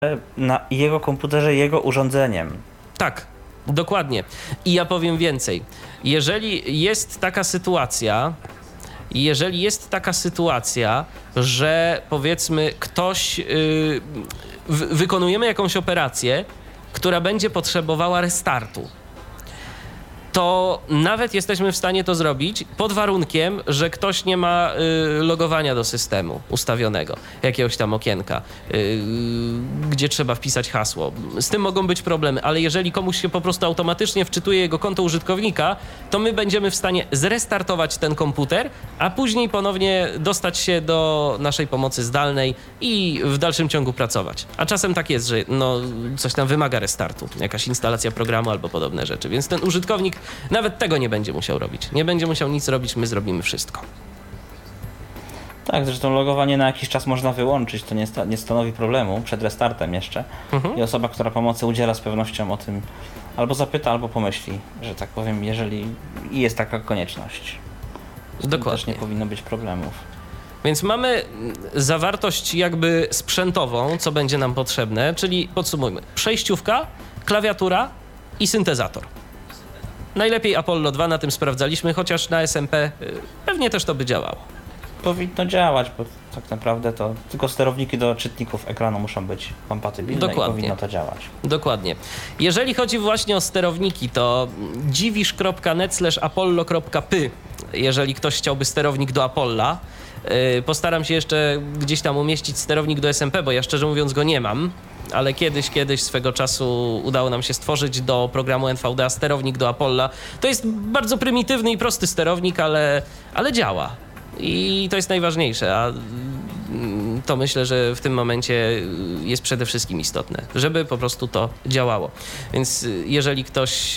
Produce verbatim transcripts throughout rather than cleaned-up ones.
na jego komputerze, jego urządzeniem. Tak, dokładnie. I ja powiem więcej. Jeżeli jest taka sytuacja, jeżeli jest taka sytuacja, że powiedzmy ktoś, yy, w, wykonujemy jakąś operację, która będzie potrzebowała restartu, to nawet jesteśmy w stanie to zrobić pod warunkiem, że ktoś nie ma y, logowania do systemu ustawionego, jakiegoś tam okienka, y, gdzie trzeba wpisać hasło. Z tym mogą być problemy, ale jeżeli komuś się po prostu automatycznie wczytuje jego konto użytkownika, to my będziemy w stanie zrestartować ten komputer, a później ponownie dostać się do naszej pomocy zdalnej i w dalszym ciągu pracować. A czasem tak jest, że no, coś tam wymaga restartu, jakaś instalacja programu albo podobne rzeczy, więc ten użytkownik nawet tego nie będzie musiał robić. Nie będzie musiał nic robić, my zrobimy wszystko. Tak, zresztą logowanie na jakiś czas można wyłączyć, to nie, sta- nie stanowi problemu, przed restartem jeszcze. Mhm. I osoba, która pomocy udziela, z pewnością o tym albo zapyta, albo pomyśli, że tak powiem, jeżeli jest taka konieczność. Z Dokładnie. Też nie powinno być problemów. Więc mamy zawartość jakby sprzętową, co będzie nam potrzebne, czyli podsumujmy, przejściówka, klawiatura i syntezator. Najlepiej Apollo dwa, na tym sprawdzaliśmy, chociaż na S M P pewnie też to by działało. Powinno działać, bo tak naprawdę to tylko sterowniki do czytników ekranu muszą być kompatybilne. Dokładnie. I powinno to działać. Dokładnie. Jeżeli chodzi właśnie o sterowniki, to dziwisz kropka net slash apollo kropka p, jeżeli ktoś chciałby sterownik do Apolla. Postaram się jeszcze gdzieś tam umieścić sterownik do S M P, bo ja szczerze mówiąc go nie mam, ale kiedyś, kiedyś swego czasu udało nam się stworzyć do programu N V D A sterownik do Apolla. To jest bardzo prymitywny i prosty sterownik, ale, ale działa. I to jest najważniejsze, a to myślę, że w tym momencie jest przede wszystkim istotne, żeby po prostu to działało. Więc jeżeli ktoś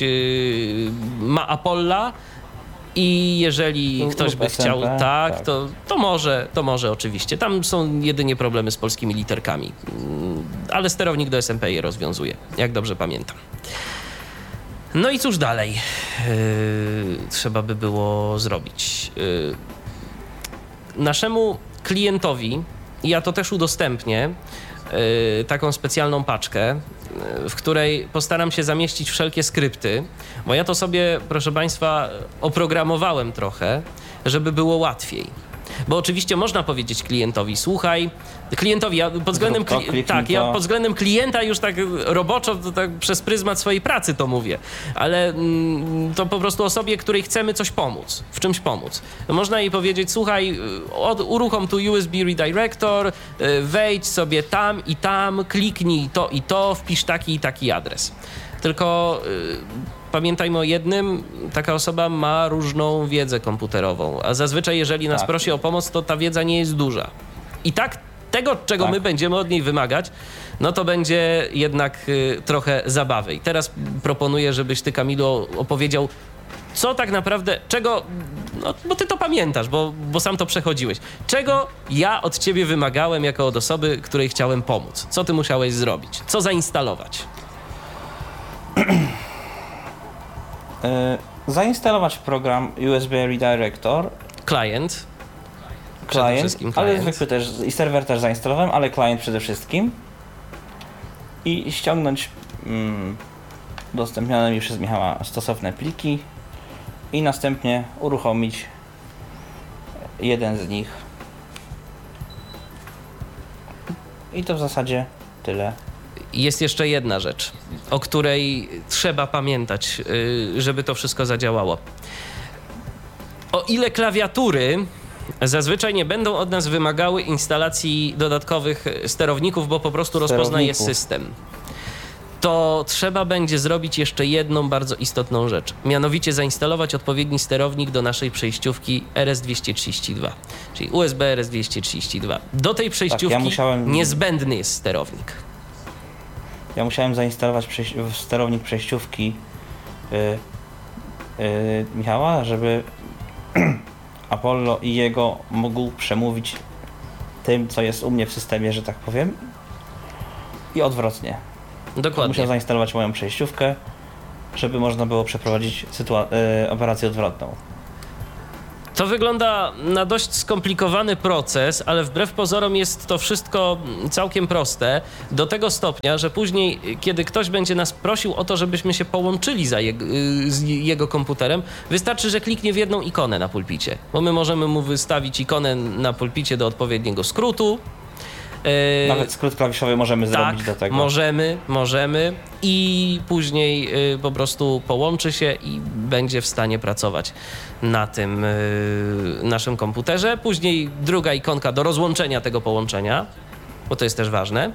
ma Apolla i jeżeli ktoś by chciał, tak, tak. To, to może, to może oczywiście. Tam są jedynie problemy z polskimi literkami, ale sterownik do S M P je rozwiązuje, jak dobrze pamiętam. No i cóż dalej yy, trzeba by było zrobić? Yy, naszemu klientowi, ja to też udostępnię, yy, taką specjalną paczkę, yy, w której postaram się zamieścić wszelkie skrypty, bo ja to sobie, proszę Państwa, oprogramowałem trochę, żeby było łatwiej. Bo oczywiście można powiedzieć klientowi, słuchaj, klientowi, ja pod względem, to, kli- tak, ja pod względem klienta już tak roboczo, to tak przez pryzmat swojej pracy to mówię, ale mm, to po prostu osobie, której chcemy coś pomóc, w czymś pomóc. Można jej powiedzieć, słuchaj, od, uruchom tu U S B Redirector, wejdź sobie tam i tam, kliknij to i to, wpisz taki i taki adres. Tylko y, pamiętajmy o jednym, taka osoba ma różną wiedzę komputerową, a zazwyczaj jeżeli nas tak. prosi o pomoc, to ta wiedza nie jest duża. I tak tego, czego tak. my będziemy od niej wymagać, no to będzie jednak y, trochę zabawy. I teraz proponuję, żebyś ty, Kamilu, opowiedział, co tak naprawdę, czego, no bo ty to pamiętasz, bo, bo sam to przechodziłeś. Czego ja od ciebie wymagałem jako od osoby, której chciałem pomóc? Co ty musiałeś zrobić? Co zainstalować? Zainstalować program U S B Redirector. Klient. Klient, ale zwykły też, i serwer też zainstalowałem, ale klient przede wszystkim. I ściągnąć mm, udostępnione mi przez Michała stosowne pliki i następnie uruchomić jeden z nich. I to w zasadzie tyle. Jest jeszcze jedna rzecz, o której trzeba pamiętać, żeby to wszystko zadziałało. O ile klawiatury zazwyczaj nie będą od nas wymagały instalacji dodatkowych sterowników, bo po prostu rozpozna je system, to trzeba będzie zrobić jeszcze jedną bardzo istotną rzecz. Mianowicie zainstalować odpowiedni sterownik do naszej przejściówki R S dwieście trzydzieści dwa, czyli U S B R S dwieście trzydzieści dwa. Do tej przejściówki tak, ja musiałem... niezbędny jest sterownik. Ja musiałem zainstalować przejś- sterownik przejściówki yy, yy, Michała, żeby Apollo i jego mógł przemówić tym, co jest u mnie w systemie, że tak powiem, i odwrotnie. Dokładnie. Musiałem zainstalować moją przejściówkę, żeby można było przeprowadzić sytua- yy, operację odwrotną. To wygląda na dość skomplikowany proces, ale wbrew pozorom jest to wszystko całkiem proste. Do tego stopnia, że później, kiedy ktoś będzie nas prosił o to, żebyśmy się połączyli za jego, z jego komputerem, wystarczy, że kliknie w jedną ikonę na pulpicie. Bo my możemy mu wystawić ikonę na pulpicie do odpowiedniego skrótu. Nawet skrót klawiszowy możemy tak, zrobić do tego. możemy, możemy i później y, po prostu połączy się i będzie w stanie pracować na tym y, naszym komputerze. Później druga ikonka do rozłączenia tego połączenia, bo to jest też ważne.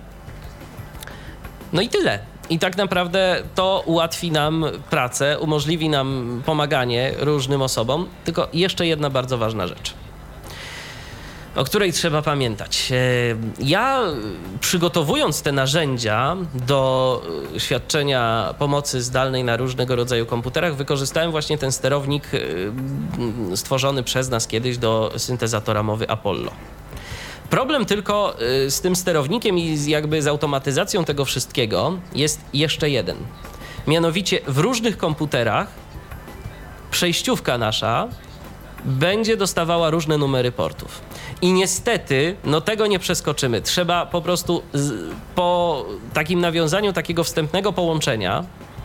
No i tyle. I tak naprawdę to ułatwi nam pracę, umożliwi nam pomaganie różnym osobom. Tylko jeszcze jedna bardzo ważna rzecz, o której trzeba pamiętać. Ja, przygotowując te narzędzia do świadczenia pomocy zdalnej na różnego rodzaju komputerach, wykorzystałem właśnie ten sterownik stworzony przez nas kiedyś do syntezatora mowy Apollo. Problem tylko z tym sterownikiem i z jakby z automatyzacją tego wszystkiego jest jeszcze jeden. Mianowicie w różnych komputerach przejściówka nasza będzie dostawała różne numery portów. I niestety, no tego nie przeskoczymy. Trzeba po prostu z, po takim nawiązaniu takiego wstępnego połączenia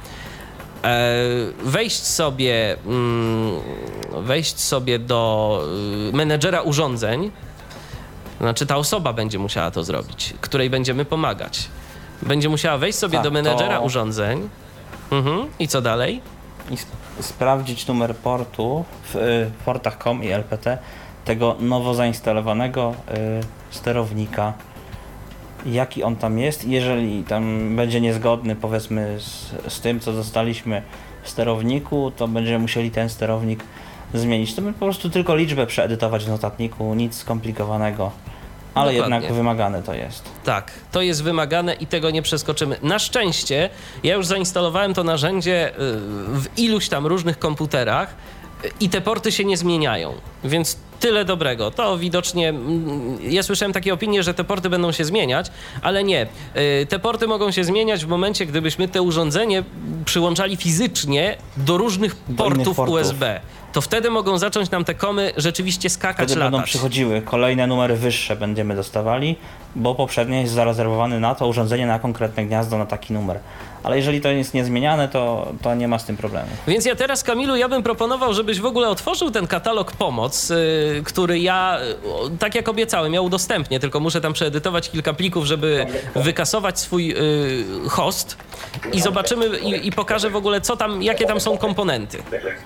e, wejść sobie mm, wejść sobie do y, menedżera urządzeń. Znaczy ta osoba będzie musiała to zrobić, której będziemy pomagać. Będzie musiała wejść sobie tak, do menedżera to... urządzeń. Mhm. I co dalej? I sp- sprawdzić numer portu w y, portach kropka com i L P T tego nowo zainstalowanego y, sterownika, jaki on tam jest. Jeżeli tam będzie niezgodny, powiedzmy, z, z tym, co dostaliśmy w sterowniku, to będziemy musieli ten sterownik zmienić. To my po prostu tylko liczbę przeedytować w notatniku, nic skomplikowanego, ale Dokładnie. jednak wymagane to jest. Tak, to jest wymagane i tego nie przeskoczymy. Na szczęście ja już zainstalowałem to narzędzie w iluś tam różnych komputerach i te porty się nie zmieniają, więc tyle dobrego. To widocznie, ja słyszałem takie opinie, że te porty będą się zmieniać, ale nie. Te porty mogą się zmieniać w momencie, gdybyśmy te urządzenie przyłączali fizycznie do różnych Do portów, portów U S B. To wtedy mogą zacząć nam te komy rzeczywiście skakać, Wtedy latać. będą przychodziły kolejne numery wyższe, będziemy dostawali, bo poprzednio jest zarezerwowany na to urządzenie, na konkretne gniazdo, na taki numer. Ale jeżeli to jest niezmieniane, to, to nie ma z tym problemu. Więc ja teraz, Kamilu, ja bym proponował, żebyś w ogóle otworzył ten katalog pomoc, yy, który ja, yy, tak jak obiecałem, ja udostępnię, tylko muszę tam przeedytować kilka plików, żeby wykasować swój yy, host i zobaczymy i, i pokażę w ogóle, co tam, jakie tam są komponenty.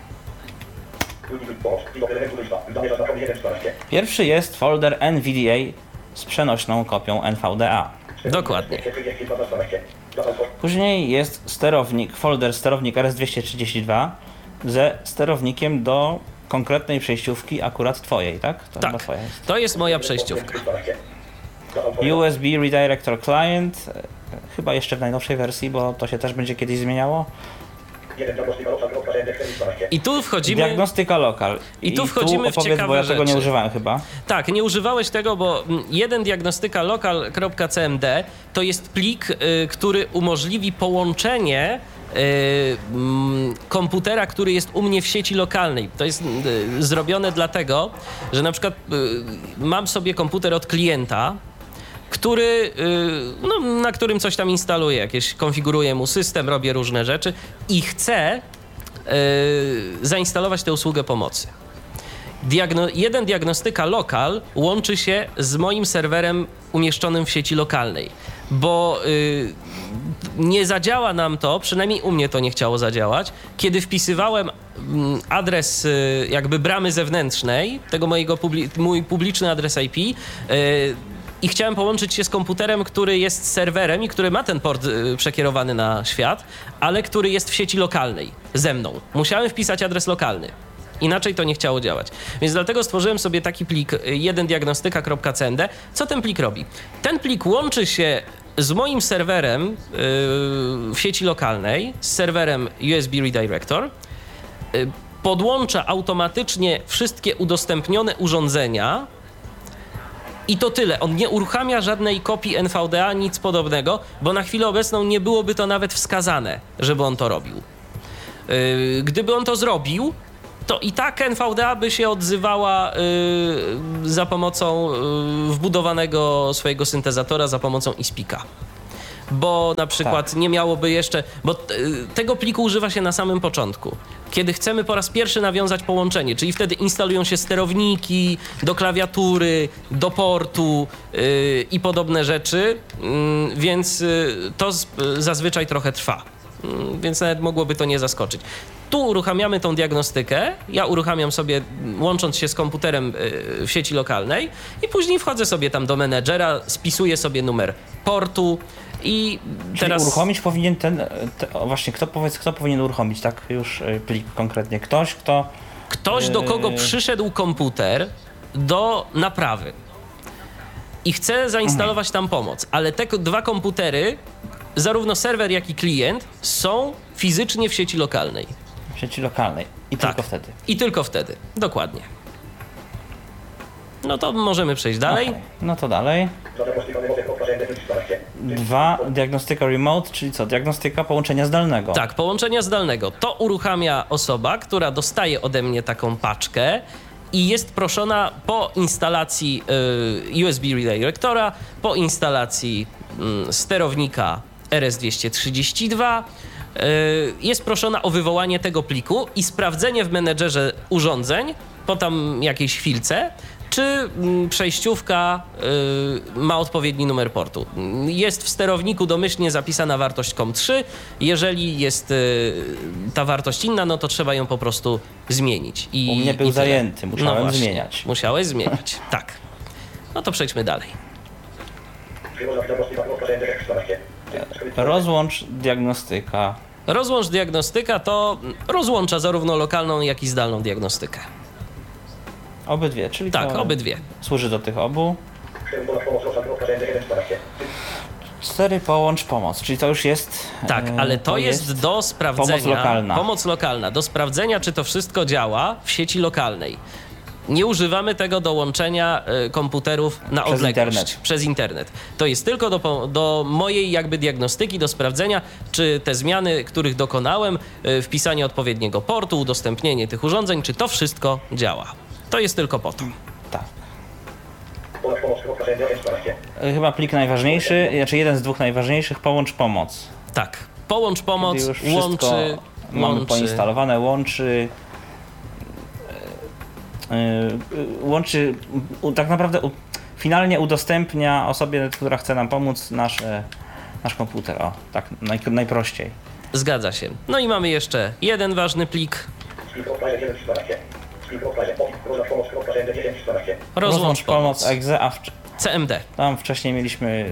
Pierwszy jest folder N V D A z przenośną kopią N V D A. Dokładnie. Później jest sterownik, folder sterownik R S dwieście trzydzieści dwa ze sterownikiem do konkretnej przejściówki, akurat twojej, tak? To chyba Tak, twoja jest. to jest moja przejściówka. U S B Redirector Client, chyba jeszcze w najnowszej wersji, bo to się też będzie kiedyś zmieniało. I tu wchodzimy... Diagnostyka lokal. I tu wchodzimy w opowiedz, ciekawe bo ja tego nie rzeczy. używałem chyba. Tak, nie używałeś tego, bo jeden diagnostyka lokal kropka c m d to jest plik, y, który umożliwi połączenie y, mm, komputera, który jest u mnie w sieci lokalnej. To jest y, zrobione dlatego, że na przykład y, mam sobie komputer od klienta, który, y, no, na którym coś tam instaluję, jakieś konfiguruję mu system, robię różne rzeczy i chcę y, zainstalować tę usługę pomocy. Diagno- jeden diagnostyka lokal łączy się z moim serwerem umieszczonym w sieci lokalnej, bo y, nie zadziała nam to, przynajmniej u mnie to nie chciało zadziałać, kiedy wpisywałem mm, adres y, jakby bramy zewnętrznej, tego mojego publi- mój publiczny adres I P, y, i chciałem połączyć się z komputerem, który jest serwerem i który ma ten port y, przekierowany na świat, ale który jest w sieci lokalnej ze mną. Musiałem wpisać adres lokalny. Inaczej to nie chciało działać. Więc dlatego stworzyłem sobie taki plik jeden diagnostyka kropka c m d. Co ten plik robi? Ten plik łączy się z moim serwerem yy, w sieci lokalnej, z serwerem U S B Redirector, yy, podłącza automatycznie wszystkie udostępnione urządzenia i to tyle. On nie uruchamia żadnej kopii N V D A, nic podobnego, bo na chwilę obecną nie byłoby to nawet wskazane, żeby on to robił. Yy, gdyby on to zrobił, to i tak N V D A by się odzywała y, za pomocą y, wbudowanego swojego syntezatora, za pomocą iSpeaka. Bo na przykład tak. nie miałoby jeszcze, bo t, tego pliku używa się na samym początku, kiedy chcemy po raz pierwszy nawiązać połączenie, czyli wtedy instalują się sterowniki do klawiatury, do portu yy, i podobne rzeczy, yy, więc yy, to z, yy, zazwyczaj trochę trwa, yy, więc nawet mogłoby to nie zaskoczyć. Tu uruchamiamy tą diagnostykę, ja uruchamiam sobie, łącząc się z komputerem yy, w sieci lokalnej i później wchodzę sobie tam do menedżera, spisuję sobie numer portu, i Czyli teraz uruchomić powinien ten, te, o właśnie, kto powiedz, kto powinien uruchomić, tak już y, plik konkretnie? Ktoś, kto... Ktoś, do kogo przyszedł komputer do naprawy i chce zainstalować mhm. tam pomoc, ale te dwa komputery, zarówno serwer, jak i klient, są fizycznie w sieci lokalnej. W sieci lokalnej. I tak. tylko wtedy. I tylko wtedy, dokładnie. No to możemy przejść dalej. Okay. No to dalej. Dwa, diagnostyka remote, czyli co? Diagnostyka połączenia zdalnego. Tak, połączenia zdalnego. To uruchamia osoba, która dostaje ode mnie taką paczkę i jest proszona po instalacji y, U S B redirectora, po instalacji y, sterownika R S dwieście trzydzieści dwa, y, jest proszona o wywołanie tego pliku i sprawdzenie w menedżerze urządzeń po tam jakiejś chwilce, czy przejściówka y, ma odpowiedni numer portu. Jest w sterowniku domyślnie zapisana wartość com trzy. Jeżeli jest y, ta wartość inna, no to trzeba ją po prostu zmienić. I, U mnie był i zajęty, musiałem no właśnie, zmieniać. Musiałeś zmieniać, tak. No to przejdźmy dalej. Rozłącz diagnostyka. Rozłącz diagnostyka to rozłącza zarówno lokalną, jak i zdalną diagnostykę. Obydwie, czyli tak, to obydwie. Służy do tych obu. Cztery połącz pomoc, czyli to już jest... Tak, ale to, to jest, jest do sprawdzenia... Pomoc lokalna. Pomoc lokalna, do sprawdzenia, czy to wszystko działa w sieci lokalnej. Nie używamy tego do łączenia y, komputerów na przez odległość. Internet. Przez internet. To jest tylko do, do mojej jakby diagnostyki, do sprawdzenia, czy te zmiany, których dokonałem, y, wpisanie odpowiedniego portu, udostępnienie tych urządzeń, czy to wszystko działa. To jest tylko po to. Tak. Chyba plik najważniejszy, znaczy jeden z dwóch najważniejszych, połącz pomoc. Tak. Połącz pomoc, już łączy... mamy łączy. poinstalowane, łączy... Yy, łączy, u, tak naprawdę u, finalnie udostępnia osobie, która chce nam pomóc, nasz, e, nasz komputer. O, tak naj, najprościej. Zgadza się. No i mamy jeszcze jeden ważny plik. Rozłącz pomoc exe, a w, C M D. Tam wcześniej mieliśmy...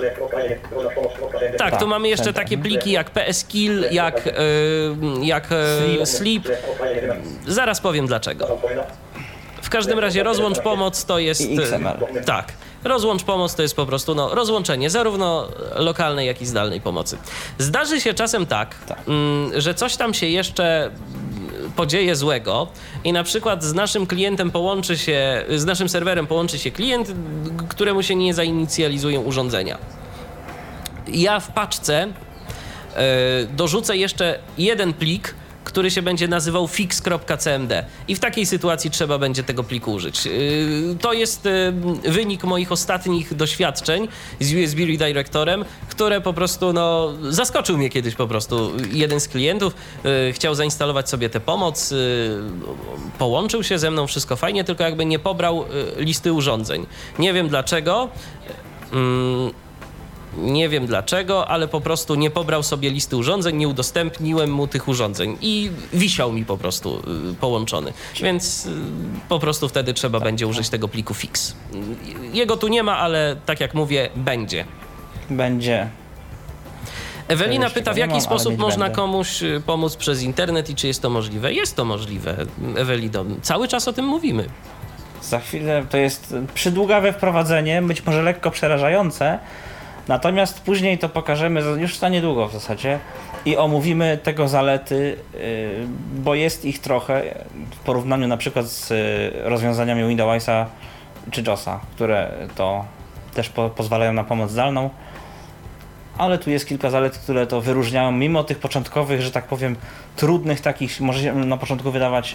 Tak, tu mamy jeszcze takie pliki jak pskill, jak, yy, jak yy, sleep. Zaraz powiem dlaczego. W każdym razie rozłącz pomoc to jest... I X M L. Tak. Rozłącz pomoc to jest po prostu no, rozłączenie zarówno lokalnej, jak i zdalnej pomocy. Zdarzy się czasem tak, tak. Mm, że coś tam się jeszcze podzieje złego i na przykład z naszym klientem połączy się, z naszym serwerem połączy się klient, któremu się nie zainicjalizują urządzenia. Ja w paczce yy, dorzucę jeszcze jeden plik, który się będzie nazywał fix.cmd i w takiej sytuacji trzeba będzie tego pliku użyć. Yy, to jest yy, wynik moich ostatnich doświadczeń z U S B redirectorem, które po prostu, no, zaskoczył mnie kiedyś po prostu. Jeden z klientów yy, chciał zainstalować sobie tę pomoc, yy, połączył się ze mną, wszystko fajnie, tylko jakby nie pobrał yy, listy urządzeń. Nie wiem dlaczego. Yy, Nie wiem dlaczego, ale po prostu nie pobrał sobie listy urządzeń, nie udostępniłem mu tych urządzeń i wisiał mi po prostu y, połączony. Więc y, po prostu wtedy trzeba tak, będzie tak. użyć tego pliku fix. Jego tu nie ma, ale tak jak mówię, będzie. Będzie. Ewelina pyta, w jaki mam, sposób można będę. komuś pomóc przez internet i czy jest to możliwe? Jest to możliwe, Ewelino. Cały czas o tym mówimy. Za chwilę to jest przydługawe wprowadzenie, być może lekko przerażające, natomiast później to pokażemy już za niedługo w zasadzie i omówimy tego zalety, bo jest ich trochę w porównaniu na przykład z rozwiązaniami Windowsa czy JOSa, które to też po, pozwalają na pomoc zdalną, ale tu jest kilka zalet, które to wyróżniają, mimo tych początkowych, że tak powiem, trudnych takich, może się na początku wydawać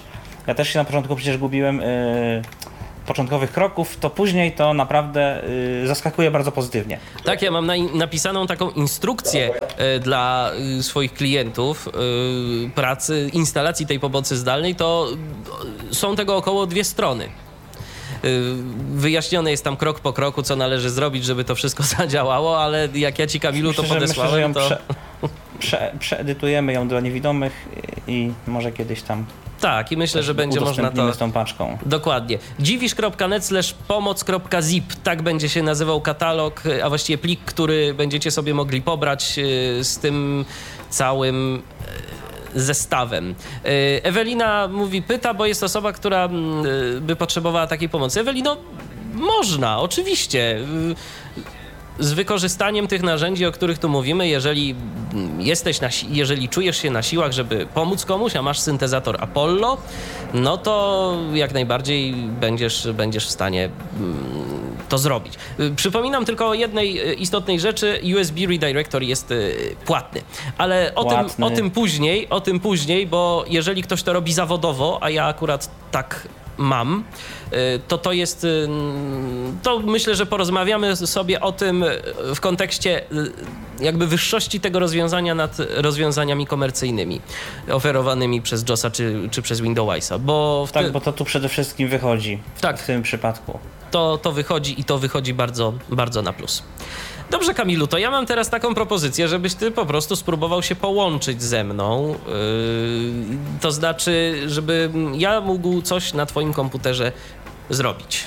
Ja też się na początku przecież gubiłem yy, początkowych kroków, to później to naprawdę yy, zaskakuje bardzo pozytywnie. Tak, ja mam na, napisaną taką instrukcję e, dla e, swoich klientów e, pracy, instalacji tej pomocy zdalnej, to e, są tego około dwie strony. E, wyjaśnione jest tam krok po kroku, co należy zrobić, żeby to wszystko zadziałało, ale jak ja ci, Kamilu, Myślę, to że- podesłałem, myślę, że ją to... prze, prze, przeedytujemy ją dla niewidomych i może kiedyś tam Tak, i myślę, że będzie można to... udostępnimy z tą paczką. Dokładnie. dziwisz kropka net slash pomoc kropka zip. Tak będzie się nazywał katalog, a właściwie plik, który będziecie sobie mogli pobrać e, z tym całym e, zestawem. E, Ewelina mówi, pyta, bo jest osoba, która mm, e, by potrzebowała takiej pomocy. Ewelino, można, oczywiście. E, Z wykorzystaniem tych narzędzi, o których tu mówimy, jeżeli jesteś na, si- jeżeli czujesz się na siłach, żeby pomóc komuś, a masz syntezator Apollo, no to jak najbardziej będziesz, będziesz w stanie mm, to zrobić. Y, Przypominam tylko o jednej y, istotnej rzeczy. U S B Redirector jest y, płatny, ale o tym, Płatny. o tym później, o tym później, bo jeżeli ktoś to robi zawodowo, a ja akurat tak mam, y, to to jest, y, to myślę, że porozmawiamy sobie o tym y, w kontekście y, jakby wyższości tego rozwiązania nad rozwiązaniami komercyjnymi oferowanymi przez JOSa czy, czy przez Windowsa, bo w Tak, ty- bo to tu przede wszystkim wychodzi Tak. w tym przypadku. to, to wychodzi i to wychodzi bardzo, bardzo na plus. Dobrze, Kamilu, to ja mam teraz taką propozycję, żebyś ty po prostu spróbował się połączyć ze mną. Yy, to znaczy, żeby ja mógł coś na twoim komputerze zrobić.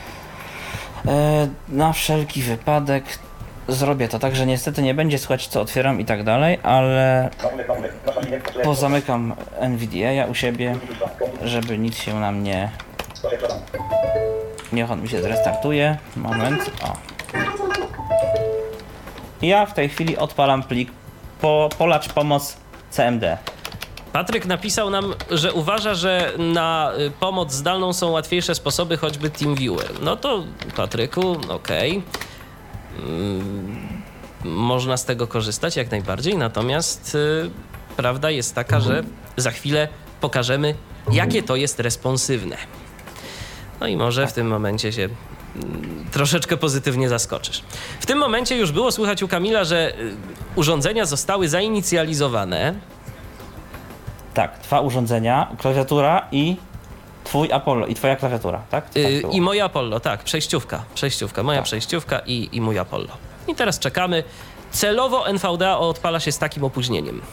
E, na wszelki wypadek zrobię to tak, że niestety nie będzie słychać, co otwieram i tak dalej, ale pozamykam NVIDIA u siebie, żeby nic się nam nie... Niech on mi się zrestartuje. Moment. O. Ja w tej chwili odpalam plik po, Polacz Pomoc C M D. Patryk napisał nam, że uważa, że na y, pomoc zdalną są łatwiejsze sposoby, choćby TeamViewer. No to, Patryku, okej. Mm, można z tego korzystać jak najbardziej, natomiast y, prawda jest taka, że za chwilę pokażemy, jakie to jest responsywne. No i może w tym momencie się mm, troszeczkę pozytywnie zaskoczysz. W tym momencie już było słychać u Kamila, że y, urządzenia zostały zainicjalizowane. Tak, dwa urządzenia, klawiatura i twój Apollo i twoja klawiatura, tak? tak Yy, było. I moja Apollo, tak, przejściówka, przejściówka, moja Tak. przejściówka i, i mój Apollo. I teraz czekamy. Celowo N V D A odpala się z takim opóźnieniem.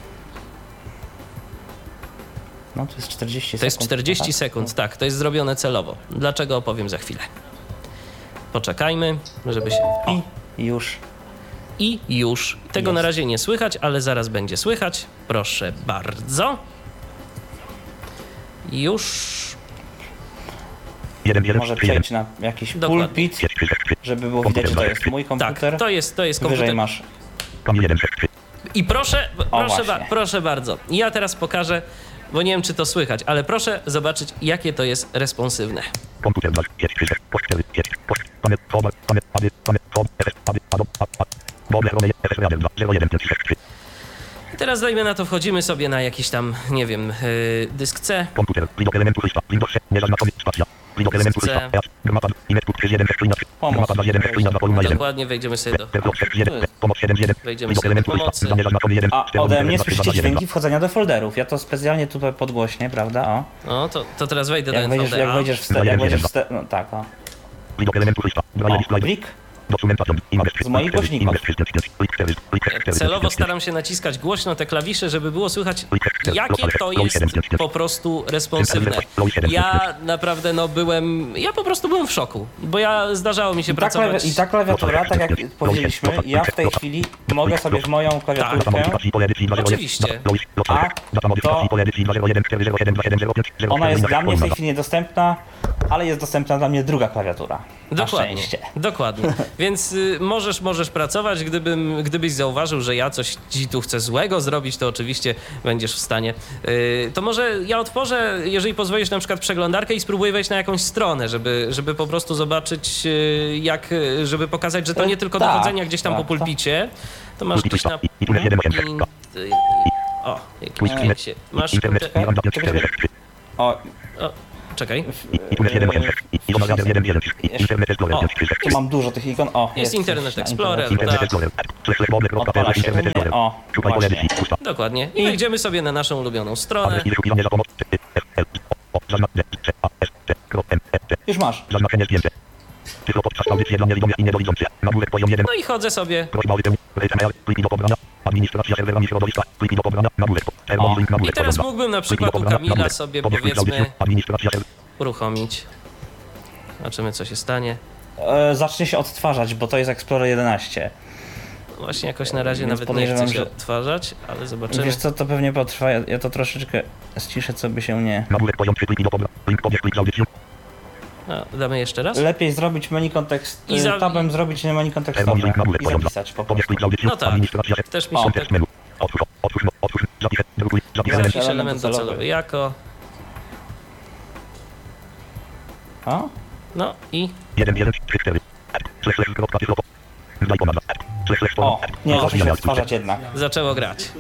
No to jest czterdzieści sekund. To jest czterdzieści tak? sekund, tak, to jest zrobione celowo. Dlaczego, opowiem za chwilę. Poczekajmy, żeby się... O. I już. I już. Tego Jest. na razie nie słychać, ale zaraz będzie słychać. Proszę bardzo. Już. Może przejść na jakiś Dokładnie. pulpit, żeby było widać, że to jest mój Tak, komputer. to jest, to jest Wyżej komputer. masz. I proszę, proszę, ba, właśnie. proszę bardzo. Ja teraz pokażę, bo nie wiem, czy to słychać, ale proszę zobaczyć, jakie to jest responsywne. Komputer dwa, jest, jest, pocztery, jest, post, pamięt, format, pamięt, pamięt, pamięt, format, efekt, pamięt, adop, ad, ad, wobec, rome, efekt, radę, dwa, zero, jeden, pięć, sześć, trzy. I teraz dajmy na to, wchodzimy sobie na jakiś tam, nie wiem, yy, dysk C. Komputer, widok elementu lista, Windows, niezaznaczony, spacja, widok elementu lista, C. Eas, gmapa, inetku, trzy, jeden, sześć, inaczej, Pomoc. gmapa, dwa, jeden, sześć, dwa, kolumna, jeden, Dokładnie, wejdziemy sobie do... Terblok, sześć, jeden, pomoc, siedem, jeden, Wejdziemy widok sobie do elementu pomocy. lista, niezaznaczony, jeden, A cztery, ode jeden, mnie dwa, trzy, słyszycie dwa, jeden, dźwięki wchodzenia do folderów. Ja to specjalnie tutaj podgłośnię, prawda? O. No, to, to teraz wejdę do Jak wejdziesz, jak N V D A. wejdziesz w ste- jak wejdziesz w ste- no tak, o. widok elementu lista, dwa, jeden, O, slajd, plik. dokumentacja, image, Z moich głośników. image, pięć, pięć, plik, cztery, plik, cztery, Celowo pięć, staram się naciskać głośno te klawisze, żeby było słychać, jakie to jest po prostu responsywne. Ja naprawdę no byłem, ja po prostu byłem w szoku, bo ja zdarzało mi się I ta, pracować... klawi- I ta klawiatura, tak jak powiedzieliśmy, ja w tej chwili mogę sobie w moją klawiaturkę, Oczywiście. a to ona jest dla mnie w tej chwili niedostępna, ale jest dostępna dla mnie druga klawiatura. Na Dokładnie, szczęście. dokładnie. Więc y, możesz, możesz pracować, gdybym, gdybyś zauważył, że ja coś ci tu chcę złego zrobić, to oczywiście będziesz w stanie. Y, to może ja otworzę, jeżeli pozwolisz, na przykład przeglądarkę i spróbuję wejść na jakąś stronę, żeby, żeby po prostu zobaczyć, y, jak, y, żeby pokazać, że to E, nie tylko tak, dochodzenia gdzieś tam tak, po pulpicie, to masz gdzieś na... I, y, o, jakiś się... Masz... O, O, czekaj. Internet jeden osiem sześć. Ikona razer jeden jeden. Internet Explorer o, pięć trzy sześć. tu mam dużo tych ikon. O, Jest Internet coś na Explorer. internecie. Internet tak. Explorer. Slash slash mobile kropka p l Odpala się Internet u mnie. Explorer. O, Szukaj pole właśnie. edycji. Pusta. Dokładnie. I I- wejdziemy sobie na naszą ulubioną stronę. Adres i wyszukiwanie za pomocą T, F, L, O, O, zaznaczenie, C, A, S, T, K, M, E, T. Już masz. Zaznaczenie zdjęte. Tylko podczas audycji dla niewidome i niedowidzące. Nagłówek poziom jeden. No i chodzę sobie. Prośba o wypełnienie. H T M L. Pliki do pobrania. Administracja serwerami środowiska. Pliki do pobrania. Nagłówek. Czerwony O. link. I Nagłówek. teraz Podobna. mógłbym na Pliki do przykład u pobrania. Kamila Nagłówek. sobie Powiedzmy powiedzmy audycji. Administracja serwer. uruchomić. Zobaczymy, co się stanie. E, zacznie się odtwarzać, bo to jest Explorer jedenaście. Właśnie jakoś na razie Więc nawet nie podejrzewam, chce się że- odtwarzać, ale zobaczymy. Wiesz co, to pewnie potrwa. Ja, ja to troszeczkę ściszę, co by się nie... Nagłówek poziom trzy. Pliki do pobrania. Link pobierz klik z audycją. No, damy jeszcze raz? Lepiej zrobić menu kontekst... I za- tabem zrobić menu kontekstowe Czerwony link. Nagłówek i poziom dwa. zapisać po Pobierz prostu. klik z audycją. No tak. Administracja serwer. Też mi się Kontekst tak menu. Otwórz. Otwórz. Otwórz. Zapisz. Drukuj. Zapisz. Zapisz. zapisz element element docelowy. docelowy jako. A? No i jeden jeden trzy cztery. Slash slash kropka cyfrowo. Zdaj ponad. Slash slash O, nie, O, zacznie się zmiana. odtwarzać jednak. zaczęło grać.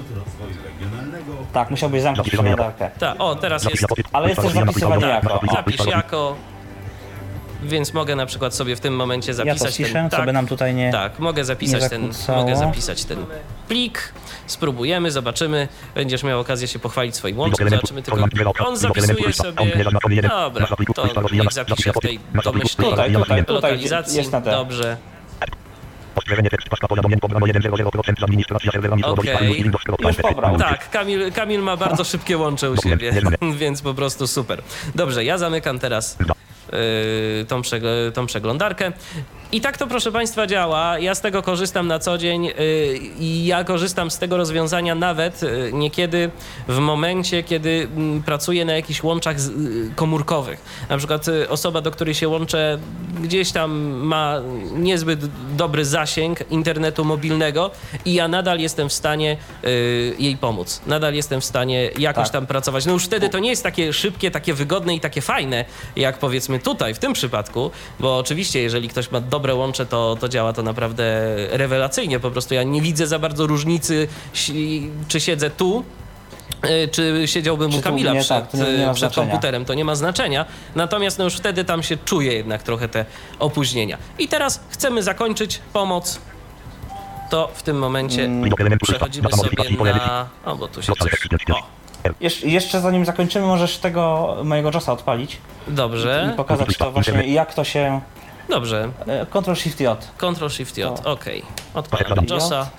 Tak, musiałbyś zamknąć Zapisywanie przeglądarkę. Tak, o, teraz Zapisz jest na poty- Ale jest też zapisywanie jako. zapisz jako. Więc mogę na przykład sobie w tym momencie Ja to zapisać ciszę, ten. co by nam tutaj nie... Tak, mogę zapisać nie ten, zakłócało. mogę zapisać ten plik. Spróbujemy, zobaczymy. Będziesz miał okazję się pochwalić swoim łączem. Zobaczymy tylko. On zapisuje sobie. Dobra, to niech zapisze w tej domyślnej Tutaj, tutaj, tutaj lokalizacji. jest na te. Dobrze. Ostrzeżenie tekst paszka powiadomień pobrano jeden zero procent z administracja serwerami środowiska Okej. i Windows. Już pobrał. Tak, Kamil, Kamil ma bardzo szybkie łącze u siebie, więc po prostu super. Dobrze, ja zamykam teraz yy, tą, przegl- tą przeglądarkę. I tak to, proszę Państwa, działa. Ja z tego korzystam na co dzień yy, i ja korzystam z tego rozwiązania nawet yy, niekiedy w momencie, kiedy mm, pracuję na jakichś łączach z, yy, komórkowych. Na przykład yy, osoba, do której się łączę, gdzieś tam ma niezbyt dobry zasięg internetu mobilnego i ja nadal jestem w stanie yy, jej pomóc. Nadal jestem w stanie jakoś Tak. tam pracować. No już wtedy to nie jest takie szybkie, takie wygodne i takie fajne, jak powiedzmy tutaj, w tym przypadku, bo oczywiście, jeżeli ktoś ma dobre łącze, to, to działa to naprawdę rewelacyjnie. Po prostu ja nie widzę za bardzo różnicy, si- czy siedzę tu, y, czy siedziałbym Czy u tu Kamila nie, przed, tak, to nie- nie ma przed znaczenia. komputerem. To nie ma znaczenia. Natomiast no już wtedy tam się czuje jednak trochę te opóźnienia. I teraz chcemy zakończyć pomoc. To w tym momencie Mm. przechodzimy sobie na... O, bo tu się coś... O, Jesz- jeszcze zanim zakończymy, możesz tego mojego JOSa odpalić i dobrze, pokazać to właśnie, jak to się... dobrze. e, Ctrl Shift J. Ctrl Shift J, O. okej. Odpalam JOSa.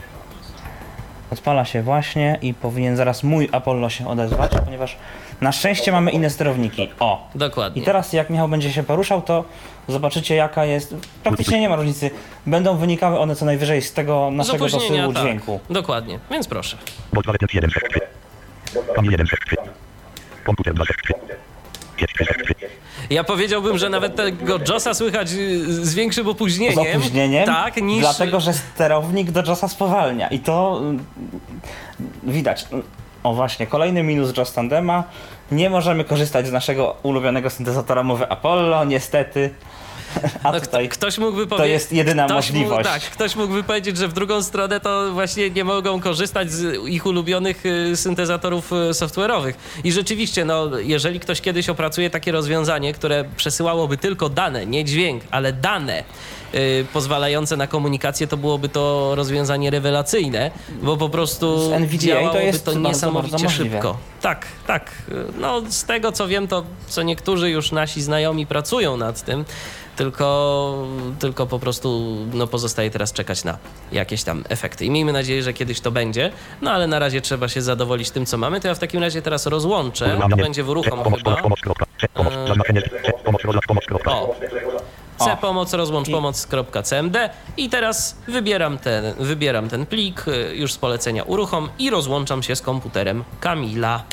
Odpala się właśnie i powinien zaraz mój Apollo się odezwać, ponieważ na szczęście mamy inne sterowniki. O! Dokładnie. I teraz jak Michał będzie się poruszał, to zobaczycie jaka jest... Praktycznie nie ma różnicy. Będą wynikały one co najwyżej z tego Z naszego opóźnienia, dosyłu tak. dźwięku. Dokładnie, więc proszę. Bot dwa jeden sześć trzy. Kamil jeden sześć trzy. Komputer dwa sześć trzy. pięć trzy sześć trzy. Ja powiedziałbym, że nawet tego JOSa słychać y, z większym Z opóźnieniem. opóźnieniem, Tak, niż... dlatego że sterownik do JOSa spowalnia i to mm, widać. O właśnie, kolejny minus JOS Tandema. Nie możemy korzystać z naszego ulubionego syntezatora mowy Apollo, niestety. A No, tutaj ktoś mógłby to powiedzieć... jest jedyna Ktoś możliwość. Mógł, tak, ktoś mógłby powiedzieć, że w drugą stronę to właśnie nie mogą korzystać z ich ulubionych y, syntezatorów y, software'owych. I rzeczywiście, no, jeżeli ktoś kiedyś opracuje takie rozwiązanie, które przesyłałoby tylko dane, nie dźwięk, ale dane y, pozwalające na komunikację, to byłoby to rozwiązanie rewelacyjne, bo po prostu Z N V D A to działałoby jest to bardzo, niesamowicie bardzo możliwe. szybko. Tak, tak. No, z tego co wiem, to co niektórzy już nasi znajomi pracują nad tym, tylko, tylko po prostu no, pozostaje teraz czekać na jakieś tam efekty. I miejmy nadzieję, że kiedyś to będzie, no ale na razie trzeba się zadowolić tym, co mamy. To ja w takim razie teraz rozłączę, to będzie w uruchom Pomoc, chyba. pomoc, pomoc, kropka. C, pomoc, zaznaczenie, C, pomoc, rozłącz, pomoc, kropka. O, C pomoc, rozłącz pomoc.cmd i teraz wybieram ten, wybieram ten plik y, już z polecenia uruchom i rozłączam się z komputerem Kamila.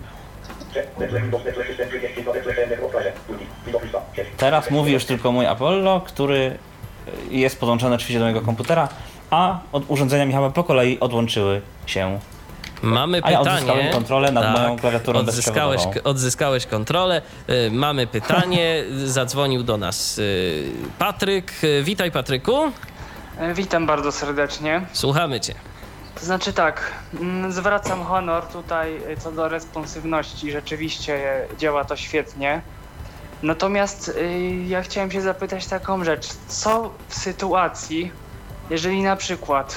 Teraz mówi już tylko mój Apollo, który jest podłączony oczywiście do mojego komputera, a od urządzenia Michała po kolei odłączyły się. Mamy A ja pytanie. odzyskałem kontrolę nad moją klawiaturą odzyskałeś, bezprzewodową. odzyskałeś kontrolę. Y, mamy pytanie. Zadzwonił do nas y, Patryk. Y, witaj, Patryku. E, Witam bardzo serdecznie. Słuchamy cię. To znaczy tak, mm, zwracam honor tutaj y, co do responsywności, rzeczywiście y, działa to świetnie. Natomiast y, ja chciałem się zapytać taką rzecz, co w sytuacji, jeżeli na przykład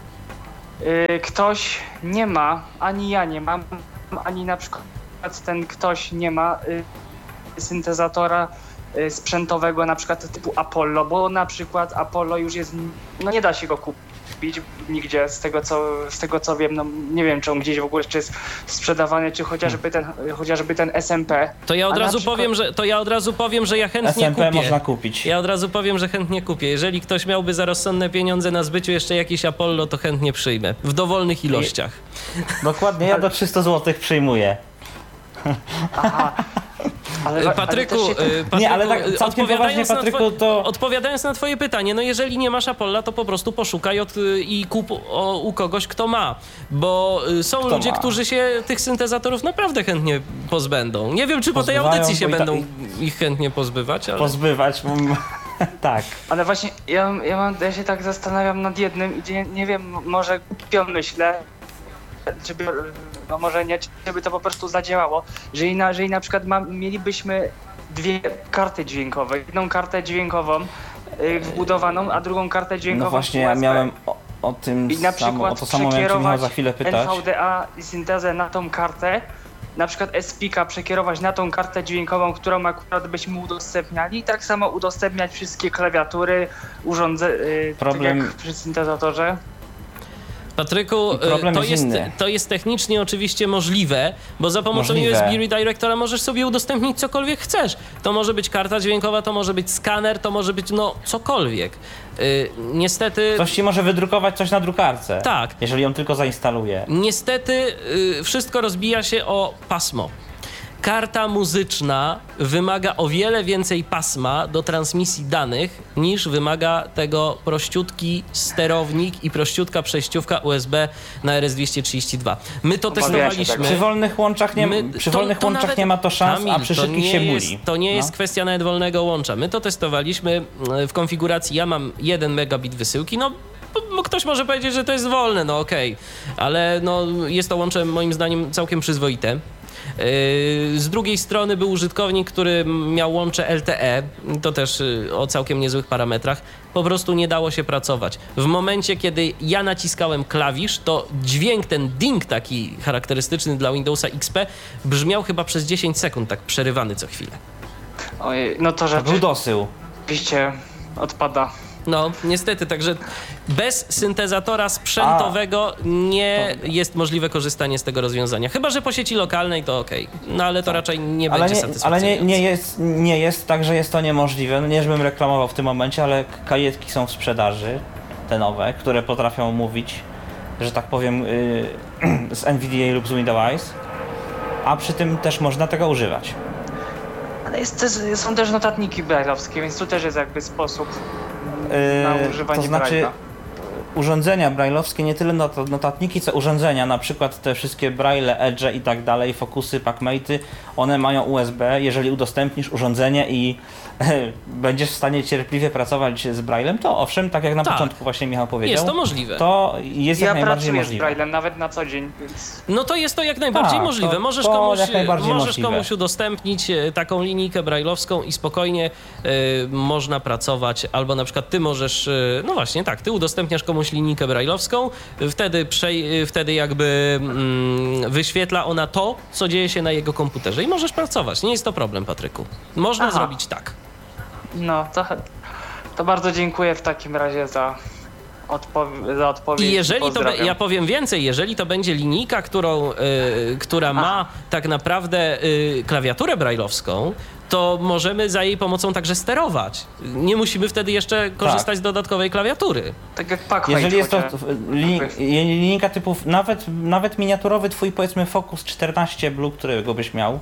y, ktoś nie ma, ani ja nie mam, ani na przykład ten ktoś nie ma y, syntezatora y, sprzętowego na przykład typu Apollo, bo na przykład Apollo już jest, no nie da się go kupić nigdzie z tego co, z tego co wiem, no nie wiem czy on gdzieś w ogóle jeszcze jest sprzedawany, czy chociażby ten, chociażby ten S M P. To ja od A na razu przykład- powiem, że to ja od razu powiem, że ja chętnie S M P kupię. można kupić. Ja od razu powiem, że chętnie kupię. Jeżeli ktoś miałby za rozsądne pieniądze na zbyciu jeszcze jakiś Apollo, to chętnie przyjmę. W dowolnych ilościach. Dokładnie, ja do trzysta złotych przyjmuję. Aha. Ale, Y, ale Patryku, też się tak- y, Patryku, Nie, ale tak y, całkiem poważnie, odpowiadając na Patryku, two- to- Odpowiadając na twoje pytanie, no jeżeli nie masz Apolla, to po prostu poszukaj od, y, i kup o, u kogoś, kto ma. Bo y, są Kto ludzie, ma? którzy się tych syntezatorów naprawdę chętnie pozbędą. Nie wiem, czy po tej Pozbywają, audycji się bo i będą tak- ich chętnie pozbywać, ale... Pozbywać. mm, tak. Ale właśnie ja, ja, mam, ja się tak zastanawiam nad jednym i nie, nie wiem, może głupio myślę, żeby, no może nie, żeby to po prostu zadziałało, jeżeli na, jeżeli na przykład ma, mielibyśmy dwie karty dźwiękowe, jedną kartę dźwiękową y, wbudowaną, a drugą kartę dźwiękową No właśnie, ja U S B. miałem o, o tym I na samo, o przykład to samo miałem cię Michał za chwilę pytać. N V D A i syntezę na tą kartę, na przykład S P K przekierować na tą kartę dźwiękową, którą akurat byśmy udostępniali i tak samo udostępniać wszystkie klawiatury, urządzenia, yy, Problem- tak jak przy syntezatorze. Patryku, I problem to jest jest, inny. to jest technicznie oczywiście możliwe, bo za pomocą Możliwe. U S B Redirectora możesz sobie udostępnić cokolwiek chcesz. To może być karta dźwiękowa, to może być skaner, to może być no cokolwiek. Yy, niestety... Ktoś ci może wydrukować coś na drukarce. Tak. Jeżeli ją tylko zainstaluje. Niestety y, wszystko rozbija się o pasmo. Karta muzyczna wymaga o wiele więcej pasma do transmisji danych niż wymaga tego prościutki sterownik i prościutka przejściówka U S B na R S dwieście trzydzieści dwa. My to Obawiam się testowaliśmy. Przy wolnych łączach nie, My- przy to- wolnych to łączach nawet- nie ma to szans, Kamil, a przy to szybkich nie się jest, muli. To nie No. jest kwestia nawet wolnego łącza. My to testowaliśmy e, w konfiguracji, ja mam jeden megabit wysyłki, no bo- bo ktoś może powiedzieć, że to jest wolne, no okej, ale no, jest to łącze moim zdaniem całkiem przyzwoite. Yy, Z drugiej strony był użytkownik, który miał łącze L T E, to też yy, o całkiem niezłych parametrach. Po prostu nie dało się pracować. W momencie, kiedy ja naciskałem klawisz, to dźwięk, ten ding taki charakterystyczny dla Windowsa X P brzmiał chyba przez dziesięć sekund, tak przerywany co chwilę. Ojej, no to To był dosył. rzeczywiście odpada. No, niestety, także bez syntezatora sprzętowego nie jest możliwe korzystanie z tego rozwiązania. Chyba że po sieci lokalnej to okej, no ale to raczej nie Ale będzie nie, ale satysfakcjonujące. nie, nie, jest, nie jest tak, że jest to niemożliwe. No nie, żebym reklamował w tym momencie, ale kajetki są w sprzedaży, te nowe, które potrafią mówić, że tak powiem, yy, z N V D A lub z Windows, a przy tym też można tego używać. Ale jest też, są też notatniki braille'owskie, więc tu też jest jakby sposób na Yy, używanie to znaczy braille'a. urządzenia braille'owskie, nie tyle not- notatniki, co urządzenia, na przykład te wszystkie braille, edge i tak dalej, fokusy, packmate'y, one mają U S B. Jeżeli udostępnisz urządzenie i będziesz w stanie cierpliwie pracować z braillem, to owszem, tak jak na Tak. początku właśnie Michał powiedział, Jest to możliwe. to jest Ja jak najbardziej pracuję z możliwe. braille'em nawet na co dzień, więc No to jest to jak najbardziej Tak, możliwe. to- Możesz, to komuś, jak najbardziej możesz możliwe. komuś udostępnić e, taką linijkę braille'owską i spokojnie e, można pracować, albo na przykład ty możesz, e, no właśnie tak, ty udostępniasz komuś linijkę braille'owską, e, wtedy, przej, e, wtedy jakby mm, wyświetla ona to, co dzieje się na jego komputerze i możesz pracować. Nie jest to problem, Patryku. Można Aha. zrobić tak. no to, to bardzo dziękuję w takim razie za, odpow- za odpowiedź. I jeżeli to, be- Pozdrawiam. ja powiem więcej, jeżeli to będzie linijka, którą, y, która ma tak naprawdę y, klawiaturę braille'owską, to możemy za jej pomocą także sterować. Nie musimy wtedy jeszcze korzystać z dodatkowej klawiatury. Tak jak Pac-Man. Jeżeli jest to chociaż- li, linijka typów, nawet, nawet miniaturowy twój, powiedzmy, Focus czternaście Blue, którego byś miał,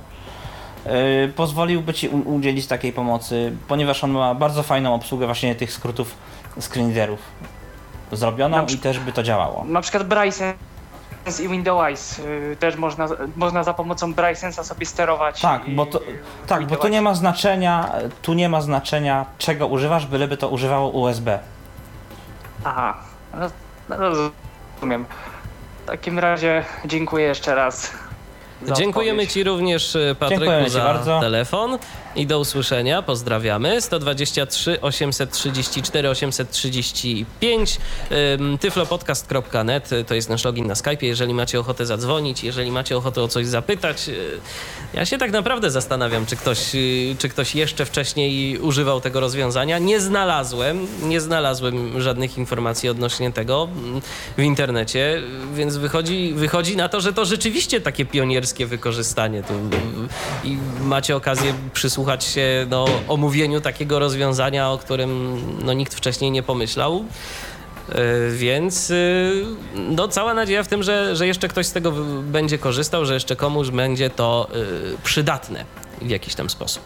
yy, pozwoliłby ci u, udzielić takiej pomocy, ponieważ on ma bardzo fajną obsługę właśnie tych skrótów screenreaderów zrobioną Na i przy- też by to działało. Na przykład Braille i Windows y, też można, można za pomocą Braille'a sobie sterować. Tak, i- bo to, tak, bo tu nie ma znaczenia, tu nie ma znaczenia czego używasz, byleby to używało U S B. Aha, no, no rozumiem. takim razie dziękuję jeszcze raz. za Dziękujemy odpowiedź. Ci również, Patryku, Dziękujemy ci za bardzo. telefon i do usłyszenia. Pozdrawiamy. sto dwadzieścia trzy osiemset trzydzieści cztery osiemset trzydzieści pięć ym, tyflopodcast kropka net to jest nasz login na Skype'ie. Jeżeli macie ochotę zadzwonić, jeżeli macie ochotę o coś zapytać, yy, ja się tak naprawdę zastanawiam, czy ktoś, yy, czy ktoś jeszcze wcześniej używał tego rozwiązania. Nie znalazłem, nie znalazłem żadnych informacji odnośnie tego mm, w internecie, więc wychodzi, wychodzi na to, że to rzeczywiście takie pionierskie wykorzystanie. Tu, yy, I macie okazję przysłuchać się no, omówieniu takiego rozwiązania, o którym no, nikt wcześniej nie pomyślał. Yy, Więc yy, no, cała nadzieja w tym, że, że jeszcze ktoś z tego w- będzie korzystał, że jeszcze komuś będzie to yy, przydatne w jakiś tam sposób.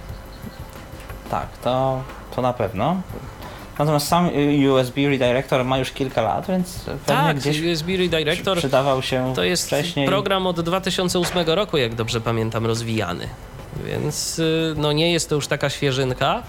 Tak, to, to na pewno. Natomiast sam U S B Redirector ma już kilka lat, więc pewnie Tak, gdzieś U S B Redirector przydawał się to jest wcześniej. program od dwa tysiące ósmego roku, jak dobrze pamiętam, rozwijany. Więc yy, no, nie jest to już taka świeżynka,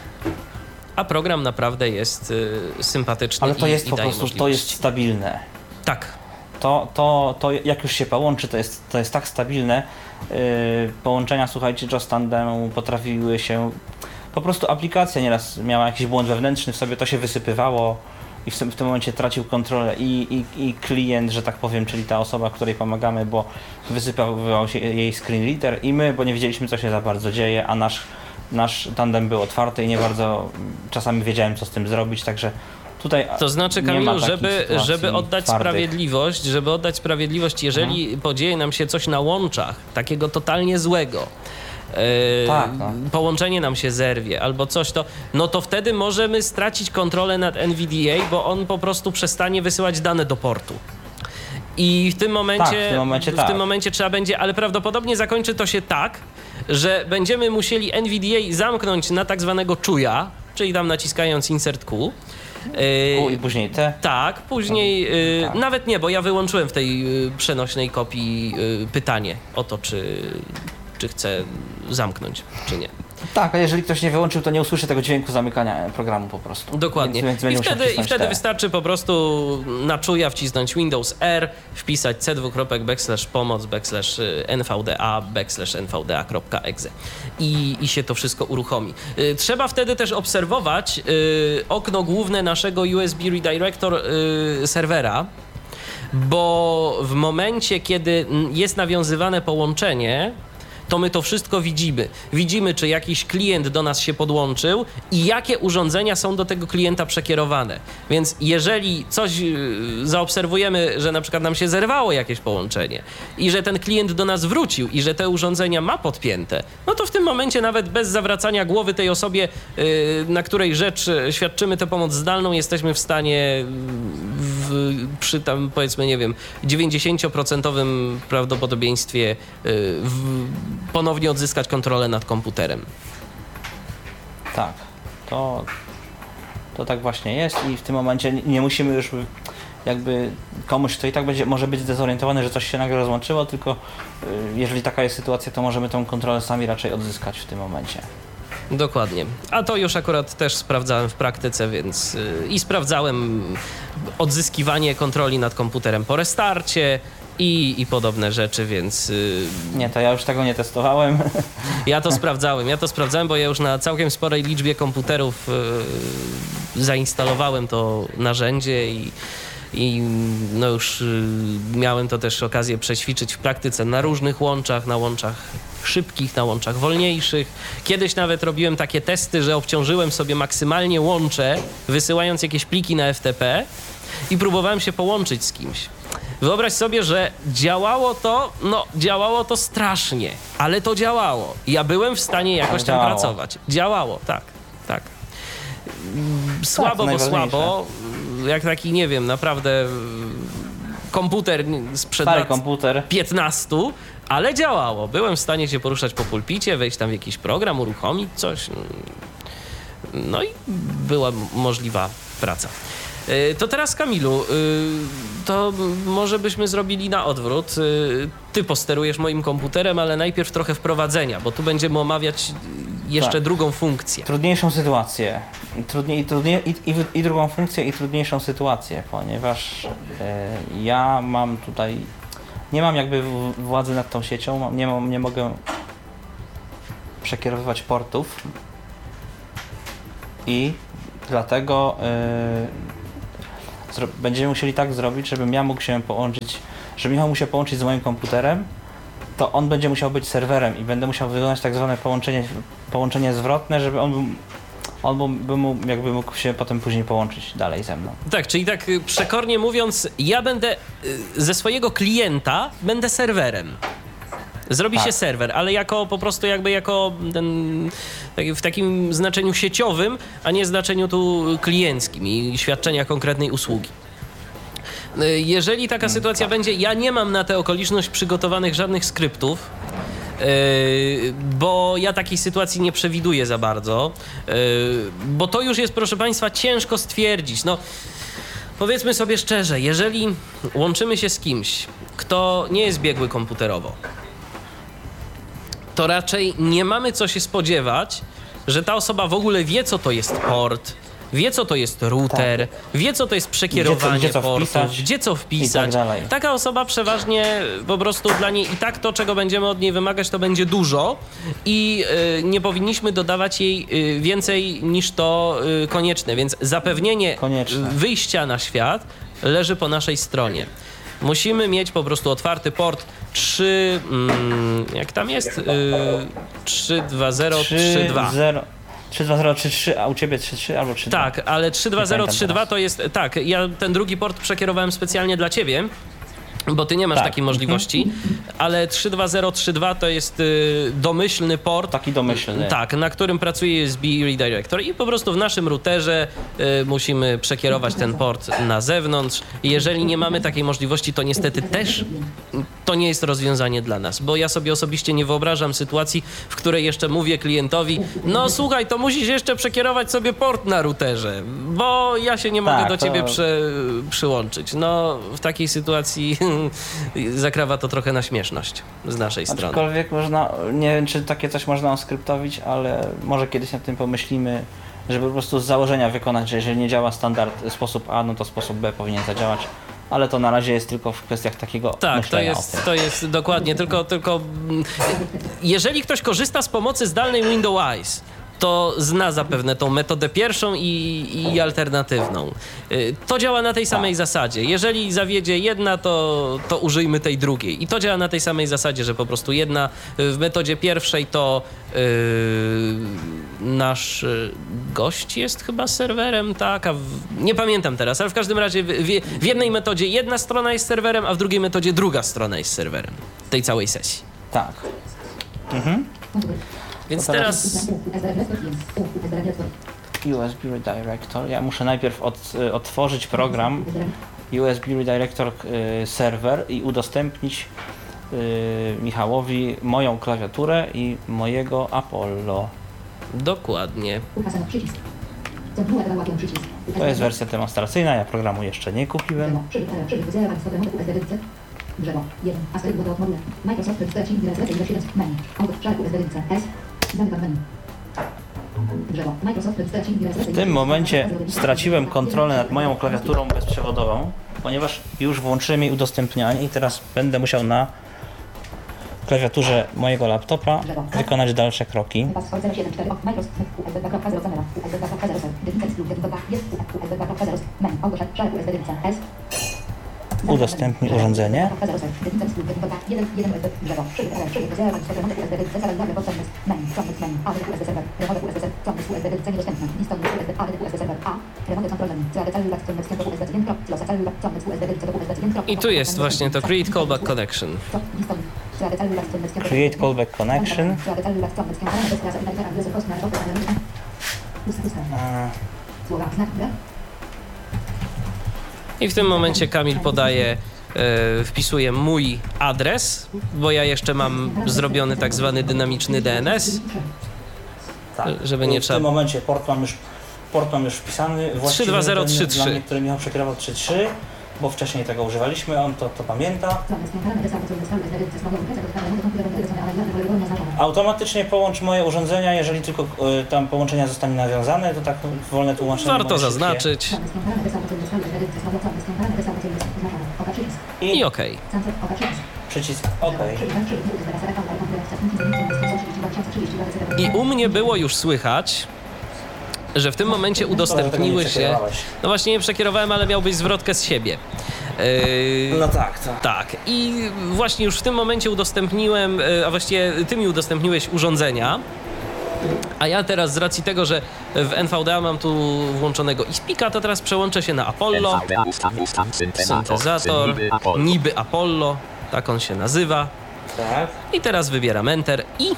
a program naprawdę jest yy, sympatyczny. Ale to i, jest i po daje prostu, to możliwości. jest stabilne. Tak. To, to, to jak już się połączy, to jest, to jest tak stabilne. Yy, połączenia, słuchajcie, J O S Tandemu potrafiły się... Po prostu aplikacja nieraz miała jakiś błąd wewnętrzny w sobie, to się wysypywało i w, tym- w tym momencie tracił kontrolę i, i, i klient, że tak powiem, czyli ta osoba, której pomagamy, bo wysypywał się jej screen reader i my, bo nie wiedzieliśmy, co się za bardzo dzieje, a nasz, nasz tandem był otwarty i nie bardzo czasami wiedziałem, co z tym zrobić, także tutaj To znaczy, nie ma Kamilu, takich żeby, sytuacji żeby oddać twardych. sprawiedliwość, żeby oddać sprawiedliwość, jeżeli Mhm. podzieje nam się coś na łączach, takiego totalnie złego, e, Tak, no. połączenie nam się zerwie albo coś, to no to wtedy możemy stracić kontrolę nad N V D A, bo on po prostu przestanie wysyłać dane do portu. I w tym momencie, Tak, w tym momencie w tak. tym momencie trzeba będzie, ale prawdopodobnie zakończy to się tak, że będziemy musieli N V D A zamknąć na tak zwanego czuja, czyli tam naciskając insert Q. Yy, U, i później te. tak, później yy, Tak. nawet nie, bo ja wyłączyłem w tej yy, przenośnej kopii yy, pytanie o to, czy, czy chcę zamknąć, czy nie. Tak, a jeżeli ktoś nie wyłączył, to nie usłyszy tego dźwięku zamykania programu po prostu. Dokładnie. Więc, więc I będzie musiał wtedy, I wcisnąć wtedy te. wystarczy po prostu na czuja wcisnąć Windows R, wpisać c dwukropek backslash pomoc backslash y, nvda backslash nvda.exe i, i się to wszystko uruchomi. Y, Trzeba wtedy też obserwować y, okno główne naszego U S B Redirector y, serwera, bo w momencie, kiedy mm, jest nawiązywane połączenie, to my to wszystko widzimy. Widzimy, czy jakiś klient do nas się podłączył i jakie urządzenia są do tego klienta przekierowane. Więc jeżeli coś yy, zaobserwujemy, że na przykład nam się zerwało jakieś połączenie i że ten klient do nas wrócił i że te urządzenia ma podpięte, no to w tym momencie nawet bez zawracania głowy tej osobie, yy, na której rzecz yy, świadczymy tę pomoc zdalną, jesteśmy w stanie w, przy tam powiedzmy, nie wiem, dziewięćdziesięcioprocentowym prawdopodobieństwie yy, w, ponownie odzyskać kontrolę nad komputerem. Tak, to, to tak właśnie jest i w tym momencie nie, nie musimy już jakby komuś, kto i tak będzie, może być zdezorientowany, że coś się nagle rozłączyło, tylko y, jeżeli taka jest sytuacja, to możemy tą kontrolę sami raczej odzyskać w tym momencie. Dokładnie. A to już akurat też sprawdzałem w praktyce, więc yy, i sprawdzałem odzyskiwanie kontroli nad komputerem po restarcie i, i podobne rzeczy, więc yy, Nie, to ja już tego nie testowałem. ja to sprawdzałem. Ja to sprawdzałem, bo ja już na całkiem sporej liczbie komputerów yy, zainstalowałem to narzędzie i I no już y, miałem to też okazję przećwiczyć w praktyce na różnych łączach, na łączach szybkich, na łączach wolniejszych. Kiedyś nawet robiłem takie testy, że obciążyłem sobie maksymalnie łącze, wysyłając jakieś pliki na F T P i próbowałem się połączyć z kimś. Wyobraź sobie, że działało to, no działało to strasznie, ale to działało. Ja byłem w stanie jakoś tam Działało. pracować. Działało, tak, tak. Słabo, bo najważniejsze. słabo. Jak taki, nie wiem, naprawdę komputer sprzed Stary lat komputer. piętnastu, ale działało. Byłem w stanie się poruszać po pulpicie, wejść tam w jakiś program, uruchomić coś. No i była możliwa praca. Yy, To teraz, Kamilu, yy, to może byśmy zrobili na odwrót. Yy, Ty posterujesz moim komputerem, ale najpierw trochę wprowadzenia, bo tu będziemy omawiać jeszcze Tak. drugą funkcję. Trudniejszą sytuację. Trudniej, trudniej, i, i, I drugą funkcję, i trudniejszą sytuację, ponieważ e, ja mam tutaj, nie mam jakby w- władzy nad tą siecią, mam- nie, mam, nie mogę przekierowywać portów i dlatego e, zro, będziemy musieli tak zrobić, żebym ja mógł się połączyć, żeby Michał mógł się połączyć z moim komputerem, to on będzie musiał być serwerem i będę musiał wykonać tak zwane połączenie, połączenie zwrotne, żeby on był, on był, by mógł, jakby mógł się potem później połączyć dalej ze mną. Tak, czyli tak y, przekornie mówiąc, ja będę y, ze swojego klienta będę serwerem. Zrobi Tak. się serwer, ale jako po prostu jakby jako ten, tak- w takim znaczeniu sieciowym, a nie znaczeniu tu klienckim i świadczenia konkretnej usługi. Y, Jeżeli taka sytuacja będzie, ja nie mam na tę okoliczność przygotowanych żadnych skryptów, Yy, bo ja takiej sytuacji nie przewiduję za bardzo, yy, bo to już jest, proszę Państwa, ciężko stwierdzić. No, powiedzmy sobie szczerze, jeżeli łączymy się z kimś, kto nie jest biegły komputerowo, to raczej nie mamy co się spodziewać, że ta osoba w ogóle wie, co to jest port, wie, co to jest router, wie, co to jest przekierowanie Gdzie co- gdzie co portów, wpisać gdzie co i wpisać. tak dalej. Taka osoba przeważnie po prostu dla niej i tak to, czego będziemy od niej wymagać, to będzie dużo i y, nie powinniśmy dodawać jej y, więcej niż to y, konieczne, więc zapewnienie Konieczne. wyjścia na świat leży po naszej stronie. Musimy mieć po prostu otwarty port trzy, mm, jak tam jest? Y, trzy dwa zero trzy dwa. zero trzy dwa zero trzy trzy, a u Ciebie trzy trzy albo trzy dwa. Tak, ale trzy dwa zero trzy dwa to jest, tak, ja ten drugi port przekierowałem specjalnie dla Ciebie, bo Ty nie masz Tak. takiej możliwości, ale trzy dwa zero trzy dwa to jest y, domyślny port, Taki domyślny. tak, na którym pracuje U S B Redirector i po prostu w naszym routerze y, musimy przekierować ten port na zewnątrz. I jeżeli nie mamy takiej możliwości, to niestety też to nie jest rozwiązanie dla nas, bo ja sobie osobiście nie wyobrażam sytuacji, w której jeszcze mówię klientowi, no słuchaj, to musisz jeszcze przekierować sobie port na routerze, bo ja się nie mogę Tak, do to- ciebie prze, przyłączyć. No w takiej sytuacji zakrawa to trochę na śmieszność z naszej strony. Aczkolwiek można, nie wiem czy takie coś można oskryptowić, ale może kiedyś nad tym pomyślimy, żeby po prostu z założenia wykonać, że jeżeli nie działa standard sposób A, no to sposób B powinien zadziałać, ale to na razie jest tylko w kwestiach takiego Tak, to myślenia o jest, tym. to jest dokładnie, tylko, tylko mm, jeżeli ktoś korzysta z pomocy zdalnej Windows Eyes, to zna zapewne tą metodę pierwszą i, i alternatywną. Y, To działa na tej samej zasadzie. Jeżeli zawiedzie jedna, to, to użyjmy tej drugiej. I to działa na tej samej zasadzie, że po prostu jedna y, w metodzie pierwszej to yy, nasz y, gość jest chyba serwerem, tak, a w, nie pamiętam teraz, ale w każdym razie w, w, w jednej metodzie jedna strona jest serwerem, a w drugiej metodzie druga strona jest serwerem tej całej sesji. Tak. Więc To teraz- teraz U S B Redirector. Ja muszę najpierw od, y, otworzyć program U S B Redirector y, serwer i udostępnić y, Michałowi moją klawiaturę i mojego Apollo. dokładnie. Ukazaną przycisk. Centrum ewaluacją przycisk. To jest wersja demonstracyjna, ja programu jeszcze nie kupiłem. Drzewo. Przybyt, e, przybyt, zero, stopę, motyw, U S B D C. Drzewo. jeden. Asteryk, woda, module. Microsoft, wstecz, indirect, lepiej, ilość, menu. Auto, szarek, U S B D C. S. Zamykam menu. Drzewo. Microsoft, wstecz, indirect, lepiej, W tym momencie straciłem kontrolę nad moją klawiaturą bezprzewodową, ponieważ już włączyłem jej udostępnianie i teraz będę musiał na klawiaturze mojego laptopa wykonać dalsze kroki. Pas zero siedem cztery. Microsoft, U S B dwa zero zero. U S B dwa zero zero. Definicja skrót, jeden dwa jest U S B dwa zero. Menu. Auto, szarek, U S B D C. S. Udostępnij urządzenie. I tu jest właśnie to Create Callback Connection. Create Callback Connection. A, I w tym momencie Kamil podaje, e, wpisuje mój adres, bo ja jeszcze mam zrobiony tak zwany dynamiczny D N S, tak. żeby nie w trzeba... tym momencie port mam już, port mam już wpisany. Właściwy trzy dwa zero trzy ten trzy. Dla mnie, który Michał przekierował trzy trzy. bo wcześniej tego używaliśmy, on to, to pamięta. Automatycznie połącz moje urządzenia, jeżeli tylko y, tam połączenia zostanie nawiązane, to tak wolne tłumaczenie. Warto moje zaznaczyć I, i okej. przycisk OK. I u mnie było już słychać, że w tym momencie udostępniły się... No właśnie nie przekierowałem, ale miałbyś zwrotkę z siebie. Yy, No tak, to. tak. I właśnie już w tym momencie udostępniłem, yy, a właściwie ty mi udostępniłeś urządzenia, a ja teraz z racji tego, że w N V D A mam tu włączonego iSpeaka, to teraz przełączę się na Apollo. Syntezator, niby Apollo, tak on się nazywa. Tak. I teraz wybieram Enter i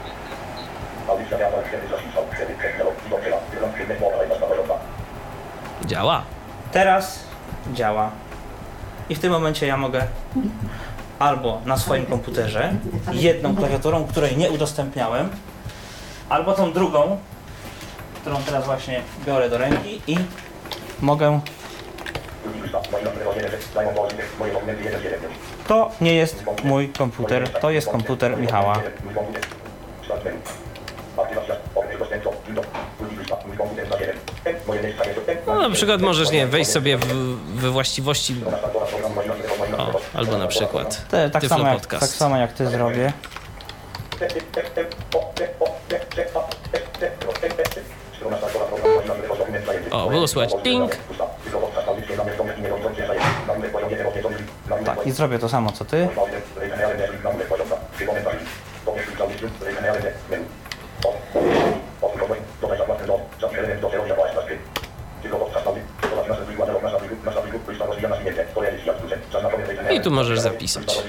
działa. Teraz działa. I w tym momencie ja mogę albo na swoim komputerze jedną klawiaturą, której nie udostępniałem, albo tą drugą, którą teraz właśnie biorę do ręki i mogę... To nie jest mój komputer, to jest komputer Michała. No, na przykład możesz, nie wiem, wejść sobie w, we właściwości, o, albo na przykład Te, tak, Tyflo samo jak, Podcast. tak samo jak ty zrobię. O, było słychać ping. Tak, i zrobię to samo co ty. I tu możesz zapisać.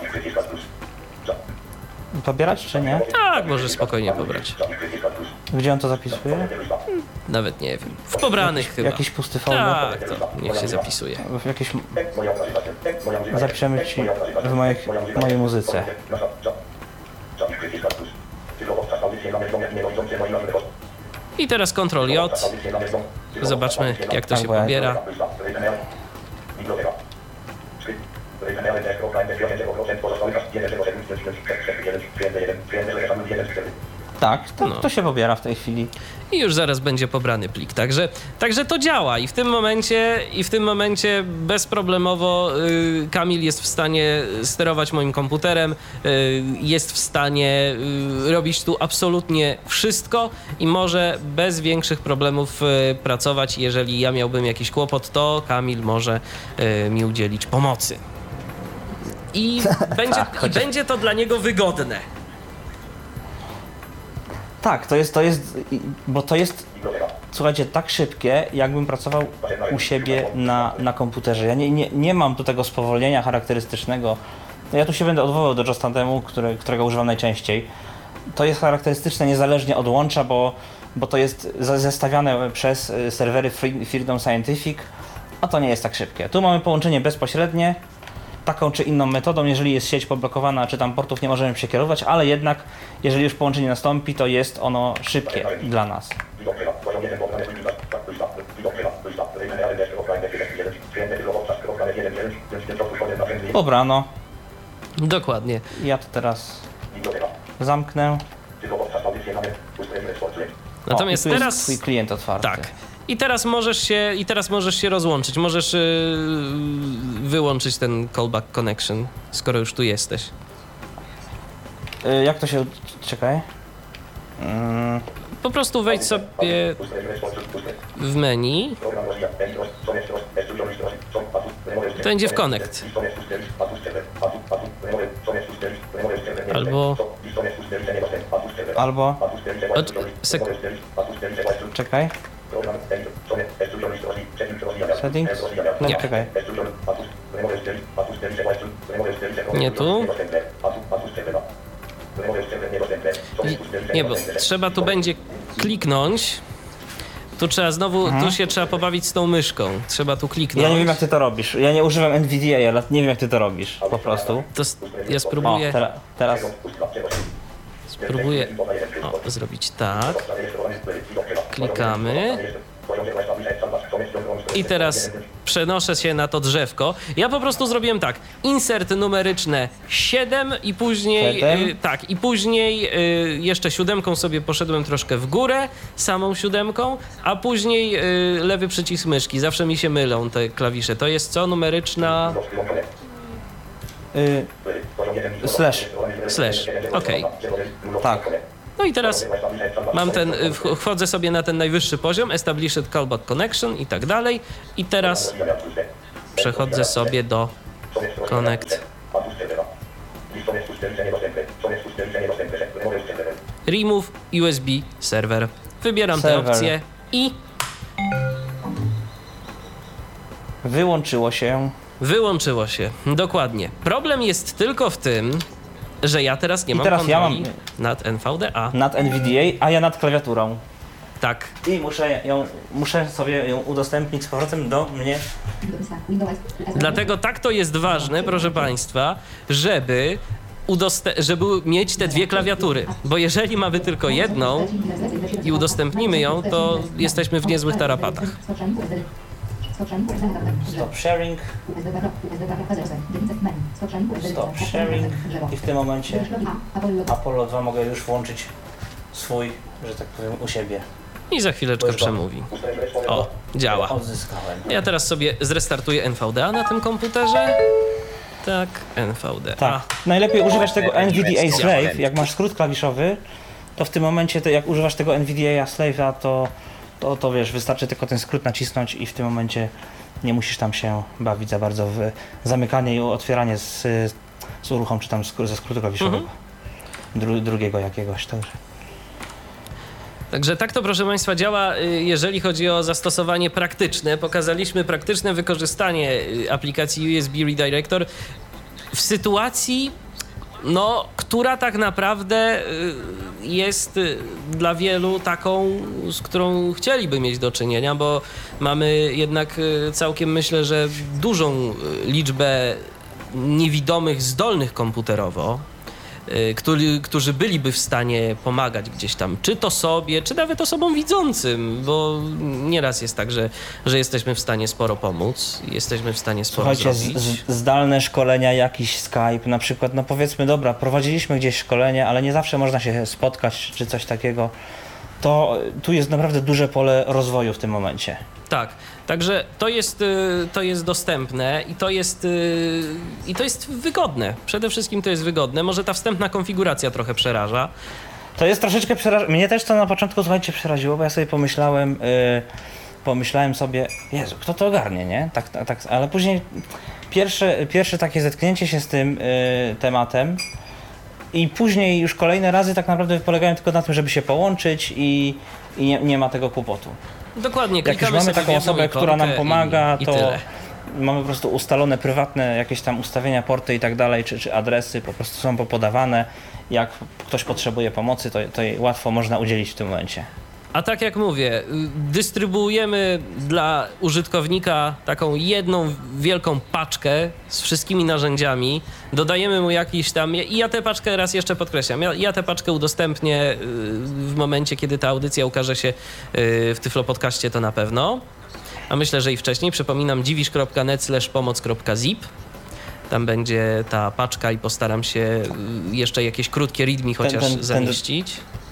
Pobierać czy nie? Tak, możesz spokojnie pobrać. Gdzie on to zapisuje? Nawet nie wiem. W pobranych chyba. Jakiś pusty folder? Tak, to niech się zapisuje. W jakiś... Zapiszemy ci w moich, mojej muzyce. I teraz Ctrl J. Zobaczmy, jak to się pobiera. Tak, to, No. to się pobiera w tej chwili. I już zaraz będzie pobrany plik. Także, także to działa i w tym momencie i w tym momencie bezproblemowo y, Kamil jest w stanie sterować moim komputerem, y, jest w stanie y, robić tu absolutnie wszystko i może bez większych problemów y, pracować. Jeżeli ja miałbym jakiś kłopot, to Kamil może y, mi udzielić pomocy. I, będzie, i będzie to dla niego wygodne. Tak, to jest, to jest, bo to jest, słuchajcie, tak szybkie, jakbym pracował u siebie na, na komputerze. Ja nie, nie, nie mam tu tego spowolnienia charakterystycznego. Ja tu się będę odwoływał do Just Tandemu, który, którego używam najczęściej. To jest charakterystyczne niezależnie od łącza, bo, bo to jest zestawiane przez serwery Freedom Scientific, a to nie jest tak szybkie. Tu mamy połączenie bezpośrednie, taką czy inną metodą, jeżeli jest sieć poblokowana, czy tam portów nie możemy przekierować, ale jednak, jeżeli już połączenie nastąpi, to jest ono szybkie dla nas. Pobrano. Dokładnie. Ja to teraz zamknę. Natomiast o, i tu teraz... jest twój klient otwarty. Tak. I teraz możesz się, i teraz możesz się rozłączyć. Możesz yy, wyłączyć ten callback connection, skoro już tu jesteś. Y, jak to się... Czekaj. Mm. Po prostu wejdź sobie w menu. To będzie w Connect. Albo... Albo... Od, sek Czekaj. Settings? Nie, Nie. czekaj. Nie tu. Nie, bo trzeba tu będzie kliknąć. Tu trzeba znowu, Mhm. tu się trzeba pobawić z tą myszką. Trzeba tu kliknąć. Ja nie wiem jak ty to robisz. Ja nie używam N V D A, ale nie wiem jak ty to robisz. Po prostu. To s- ja O, spróbuję, tera, teraz. spróbuję o, zrobić tak. Klikamy. I teraz przenoszę się na to drzewko. Ja po prostu zrobiłem tak, insert numeryczne siedem i później, Siedem. y, tak, i później y, jeszcze siódemką sobie poszedłem troszkę w górę, samą siódemką, a później y, lewy przycisk myszki. Zawsze mi się mylą te klawisze. To jest co? Numeryczna Y, slash. slash. Okej. Tak. No i teraz mam ten, y, wch- wchodzę sobie na ten najwyższy poziom, established callback connection i tak dalej. I teraz przechodzę sobie do connect. Remove U S B server. Wybieram tę Server. opcję i Wyłączyło się. wyłączyło się. Dokładnie. Problem jest tylko w tym, że ja teraz nie I mam teraz ja kontroli mam- nad N V D A. Nad N V D A, a ja nad klawiaturą. Tak. I muszę ją, muszę sobie ją udostępnić z powrotem do mnie. Windows. Dlatego tak to jest ważne, proszę Państwa, żeby, udoste- żeby mieć te dwie klawiatury. Bo jeżeli mamy tylko jedną i udostępnimy ją, to jesteśmy w niezłych tarapatach. Stop sharing. Stop sharing. I w tym momencie Apollo dwa mogę już włączyć swój, że tak powiem, u siebie. I za chwileczkę przemówi. O, działa. Odzyskałem. Ja teraz sobie zrestartuję N V D A na tym komputerze. Tak, N V D A. Tak. Najlepiej używać tego N V D A Slave. Jak masz skrót klawiszowy, to w tym momencie, to jak używasz tego N V D A Slave'a, to, to, to wiesz, wystarczy tylko ten skrót nacisnąć i w tym momencie nie musisz tam się bawić za bardzo w zamykanie i otwieranie z, z uruchom, czy tam z, ze skrótu klawiszowego. Mhm. Dru, drugiego jakiegoś. Także. Także tak to, proszę Państwa, działa, y, jeżeli chodzi o zastosowanie praktyczne. Pokazaliśmy praktyczne wykorzystanie y, aplikacji U S B Redirector w sytuacji, no, która tak naprawdę y, jest y, dla wielu taką, z którą chcieliby mieć do czynienia, bo mamy jednak y, całkiem, myślę, że dużą y, liczbę niewidomych zdolnych komputerowo, y, którzy, którzy byliby w stanie pomagać gdzieś tam, czy to sobie, czy nawet osobom widzącym, bo nieraz jest tak, że, że jesteśmy w stanie sporo pomóc, jesteśmy w stanie sporo Słuchajcie, z, zrobić. z, zdalne szkolenia, jakiś Skype, na przykład, no powiedzmy, dobra, prowadziliśmy gdzieś szkolenie, ale nie zawsze można się spotkać, czy coś takiego. To tu jest naprawdę duże pole rozwoju w tym momencie. Tak, także to jest, y, to jest dostępne i to jest, y, i to jest wygodne. Przede wszystkim to jest wygodne. Może ta wstępna konfiguracja trochę przeraża. To jest troszeczkę przerażające. Mnie też to na początku, słuchajcie, przeraziło, bo ja sobie pomyślałem, yy, pomyślałem sobie, Jezu, kto to ogarnie, nie? Tak, tak, tak. Ale później pierwsze, pierwsze takie zetknięcie się z tym yy, tematem i później już kolejne razy tak naprawdę polegają tylko na tym, żeby się połączyć i, i nie, nie ma tego kłopotu. Dokładnie, Jak już klikamy mamy sobie w taką jedną osobę, która nam ikonkę pomaga, i, i to tyle. mamy po prostu ustalone prywatne jakieś tam ustawienia, porty i tak dalej, czy, czy adresy po prostu są podawane. Jak ktoś potrzebuje pomocy, to, to jej łatwo można udzielić w tym momencie. A tak jak mówię, y, dystrybuujemy dla użytkownika taką jedną wielką paczkę z wszystkimi narzędziami, dodajemy mu jakiś tam, i ja tę paczkę, raz jeszcze podkreślam, ja, ja tę paczkę udostępnię y, w momencie, kiedy ta audycja ukaże się y, w Tyflo Podcaście, to na pewno. A myślę, że i wcześniej. Przypominam, dziwisz kropka net slash pomoc kropka zip. Tam będzie ta paczka i postaram się y, jeszcze jakieś krótkie readme chociaż ten- ten- zamieścić.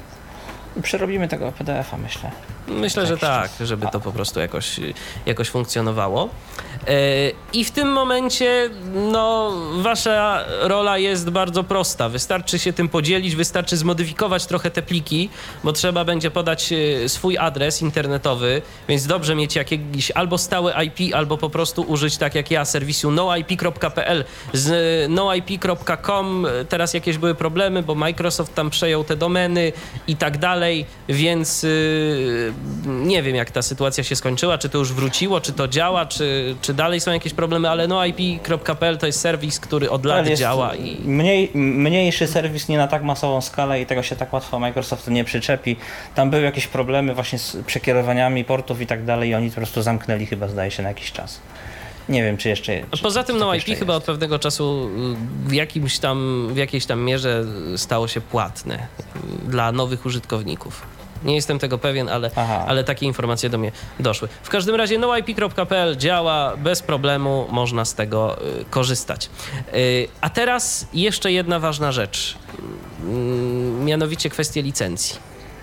I przerobimy tego P D F-a, myślę. Myślę, że Jakiś tak, czas. żeby A. to po prostu jakoś, jakoś funkcjonowało. E, I w tym momencie, no, wasza rola jest bardzo prosta. Wystarczy się tym podzielić, wystarczy zmodyfikować trochę te pliki, bo trzeba będzie podać e, swój adres internetowy, więc dobrze mieć jakiś albo stały I P, albo po prostu użyć, tak jak ja, serwisu no I P kropka p l. Z no I P kropka com teraz jakieś były problemy, bo Microsoft tam przejął te domeny i tak dalej, więc y, nie wiem, jak ta sytuacja się skończyła, czy to już wróciło, czy to działa, czy, czy dalej są jakieś problemy, ale no I P kropka p l to jest serwis, który od lat Ale jest działa i mniej, mniejszy serwis, nie na tak masową skalę i tego się tak łatwo Microsoft nie przyczepi. Tam były jakieś problemy właśnie z przekierowaniami portów i tak dalej i oni po prostu zamknęli chyba, zdaje się, na jakiś czas. Nie wiem, czy jeszcze... Czy, poza tym czy tak no I jeszcze P chyba jest. od pewnego czasu y, w, jakimś tam, w jakiejś tam mierze stało się płatne y, dla nowych użytkowników. Nie jestem tego pewien, ale, Aha. ale takie informacje do mnie doszły. W każdym razie no I P kropka p l działa bez problemu, można z tego y, korzystać. Y, a teraz jeszcze jedna ważna rzecz, y, mianowicie kwestia licencji.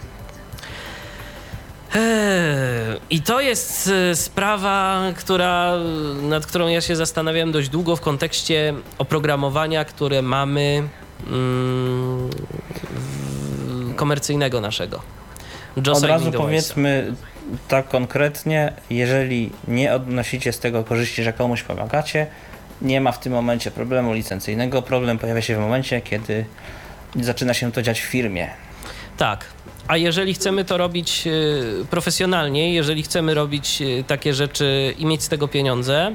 I to jest sprawa, która, nad którą ja się zastanawiam dość długo w kontekście oprogramowania, które mamy mm, komercyjnego naszego. JOSa Od i razu Windowsa. powiedzmy tak konkretnie, jeżeli nie odnosicie z tego korzyści, że komuś pomagacie, nie ma w tym momencie problemu licencyjnego. Problem pojawia się w momencie, kiedy zaczyna się to dziać w firmie. Tak. A jeżeli chcemy to robić y, profesjonalnie, jeżeli chcemy robić y, takie rzeczy i mieć z tego pieniądze,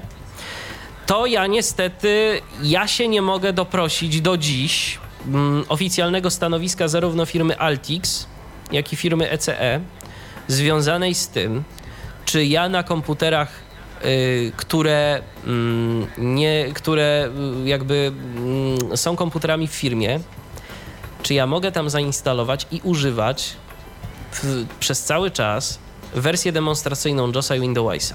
to ja niestety, ja się nie mogę doprosić do dziś mm, oficjalnego stanowiska zarówno firmy Altix, jak i firmy E C E, związanej z tym, czy ja na komputerach, y, które, mm, nie, które y, jakby mm, są komputerami w firmie, czy ja mogę tam zainstalować i używać w, przez cały czas wersję demonstracyjną JOSa i Windowsa.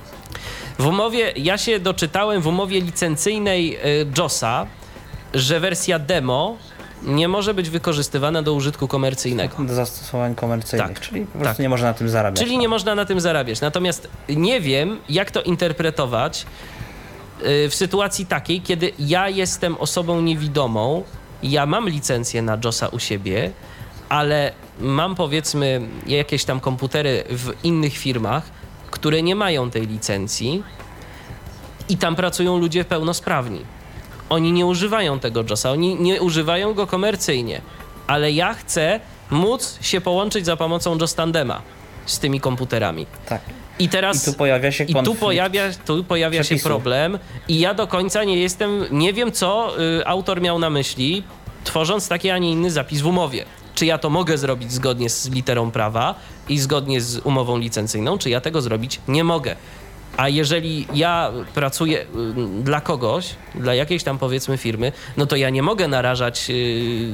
W umowie, ja się doczytałem w umowie licencyjnej y, JOSa, że wersja demo nie może być wykorzystywana do użytku komercyjnego. Do zastosowań komercyjnych, Tak, czyli po prostu tak. nie można na tym zarabiać. Czyli nie można na tym zarabiać. Natomiast nie wiem, jak to interpretować y, w sytuacji takiej, kiedy ja jestem osobą niewidomą, ja mam licencję na JOSa u siebie, ale mam powiedzmy jakieś tam komputery w innych firmach, które nie mają tej licencji i tam pracują ludzie pełnosprawni. Oni nie używają tego JOSa, oni nie używają go komercyjnie, ale ja chcę móc się połączyć za pomocą JOS Tandema z tymi komputerami. Tak. I teraz I tu pojawia się i tu konflikt pojawia, tu pojawia się przepisów. problem i ja do końca nie jestem, nie wiem co y, autor miał na myśli, tworząc taki, a nie inny zapis w umowie. Czy ja to mogę zrobić zgodnie z literą prawa i zgodnie z umową licencyjną, czy ja tego zrobić nie mogę. A jeżeli ja pracuję y, dla kogoś, dla jakiejś tam powiedzmy firmy, no to ja nie mogę narażać y,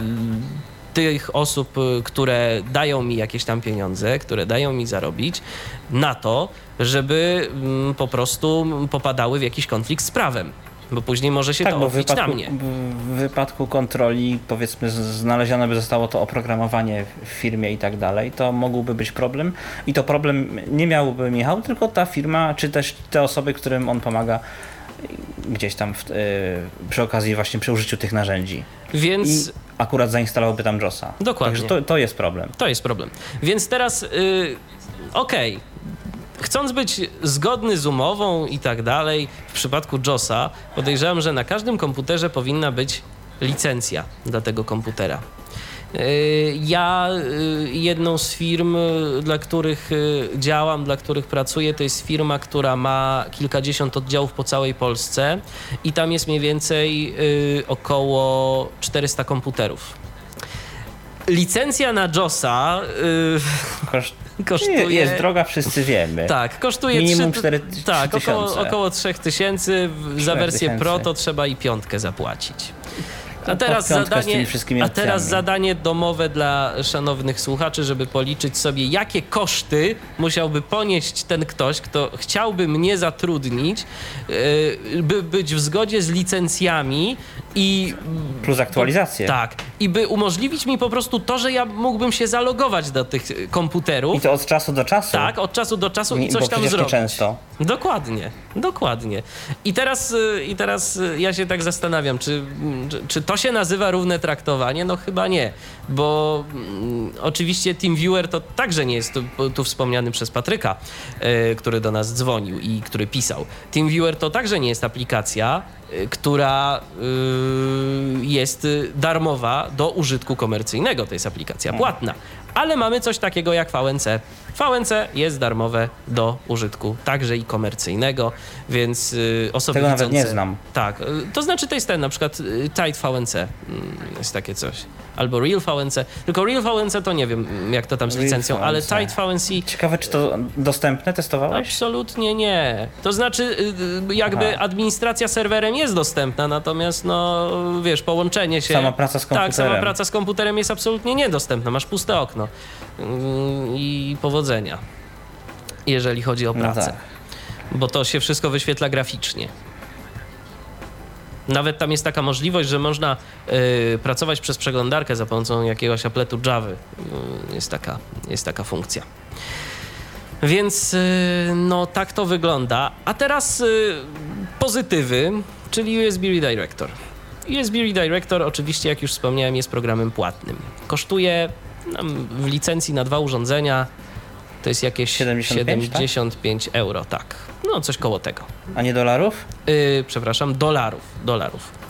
tych osób, y, które dają mi jakieś tam pieniądze, które dają mi zarobić, na to, żeby y, po prostu popadały w jakiś konflikt z prawem. Bo później może się tak, to bo w odbić na wypadku, mnie. w wypadku kontroli, powiedzmy, z- znalezione by zostało to oprogramowanie w firmie i tak dalej, to mógłby być problem. I to problem nie miałby Michał, tylko ta firma, czy też te osoby, którym on pomaga gdzieś tam w, yy, przy okazji właśnie przy użyciu tych narzędzi. Więc I akurat zainstalowałby tam JOSa. Dokładnie. Także to, to jest problem. to jest problem. Więc teraz, yy, okej, chcąc być zgodny z umową i tak dalej, w przypadku JOSa podejrzewam, że na każdym komputerze powinna być licencja dla tego komputera. Yy, Ja yy, jedną z firm, yy, dla których yy, działam, dla których pracuję, to jest firma, która ma kilkadziesiąt oddziałów po całej Polsce i tam jest mniej więcej yy, około czterysta komputerów. Licencja na JOSa yy, Koszt... kosztuje... Jest droga, wszyscy wiemy. Tak, kosztuje Minimum trzy- cztery tak, około, tysiące. około trzy tysięcy. W- Za cztery wersję tysięcy. Pro to trzeba i piątkę zapłacić. A teraz, Pod piątkę z zadanie, tymi wszystkimi a teraz opcjami. zadanie domowe dla szanownych słuchaczy, żeby policzyć sobie, jakie koszty musiałby ponieść ten ktoś, kto chciałby mnie zatrudnić, yy, by być w zgodzie z licencjami i... Plus aktualizacje. Tak. I by umożliwić mi po prostu to, że ja mógłbym się zalogować do tych komputerów. I to od czasu do czasu. Tak, od czasu do czasu i Nie- coś bo tam przecież zrobić. nieczęsto. Dokładnie, dokładnie. I teraz, y, I teraz y, ja się tak zastanawiam, czy, czy, czy to się nazywa równe traktowanie? No chyba nie, bo mm, oczywiście TeamViewer to także nie jest tu, tu wspomniany przez Patryka, y, który do nas dzwonił i który pisał. TeamViewer to także nie jest aplikacja, y, która y, jest y, darmowa do użytku komercyjnego. To jest aplikacja płatna. Ale mamy coś takiego jak V N C. V N C jest darmowe do użytku także i komercyjnego, więc y, osoby Tego nawet widzące... nie znam. Tak, y, to znaczy to jest ten na przykład y, Tide V N C, mm, jest takie coś. Albo Real V N C, tylko Real V N C to nie wiem mm, jak to tam z Real licencją, ale V N C. Tide V N C Ciekawe, czy to dostępne? Testowałeś? absolutnie nie. To znaczy y, y, jakby Aha. administracja serwerem jest dostępna, natomiast no wiesz, połączenie połączenie się... Sama praca z komputerem. Tak, sama praca z komputerem jest absolutnie niedostępna. Masz puste okno mm, i powodzenia, jeżeli chodzi o No pracę. tak. Bo to się wszystko wyświetla graficznie. Nawet tam jest taka możliwość, że można y, pracować przez przeglądarkę za pomocą jakiegoś apletu Java. Y, jest taka, jest taka funkcja. Więc y, no tak to wygląda. A teraz y, pozytywy, czyli U S B Redirector. U S B Redirector oczywiście, jak już wspomniałem, jest programem płatnym. Kosztuje no, w licencji na dwa urządzenia to jest jakieś siedemdziesiąt pięć, siedemdziesiąt pięć euro, tak. No coś koło tego. A nie dolarów? Yy, przepraszam, dolarów, dolarów.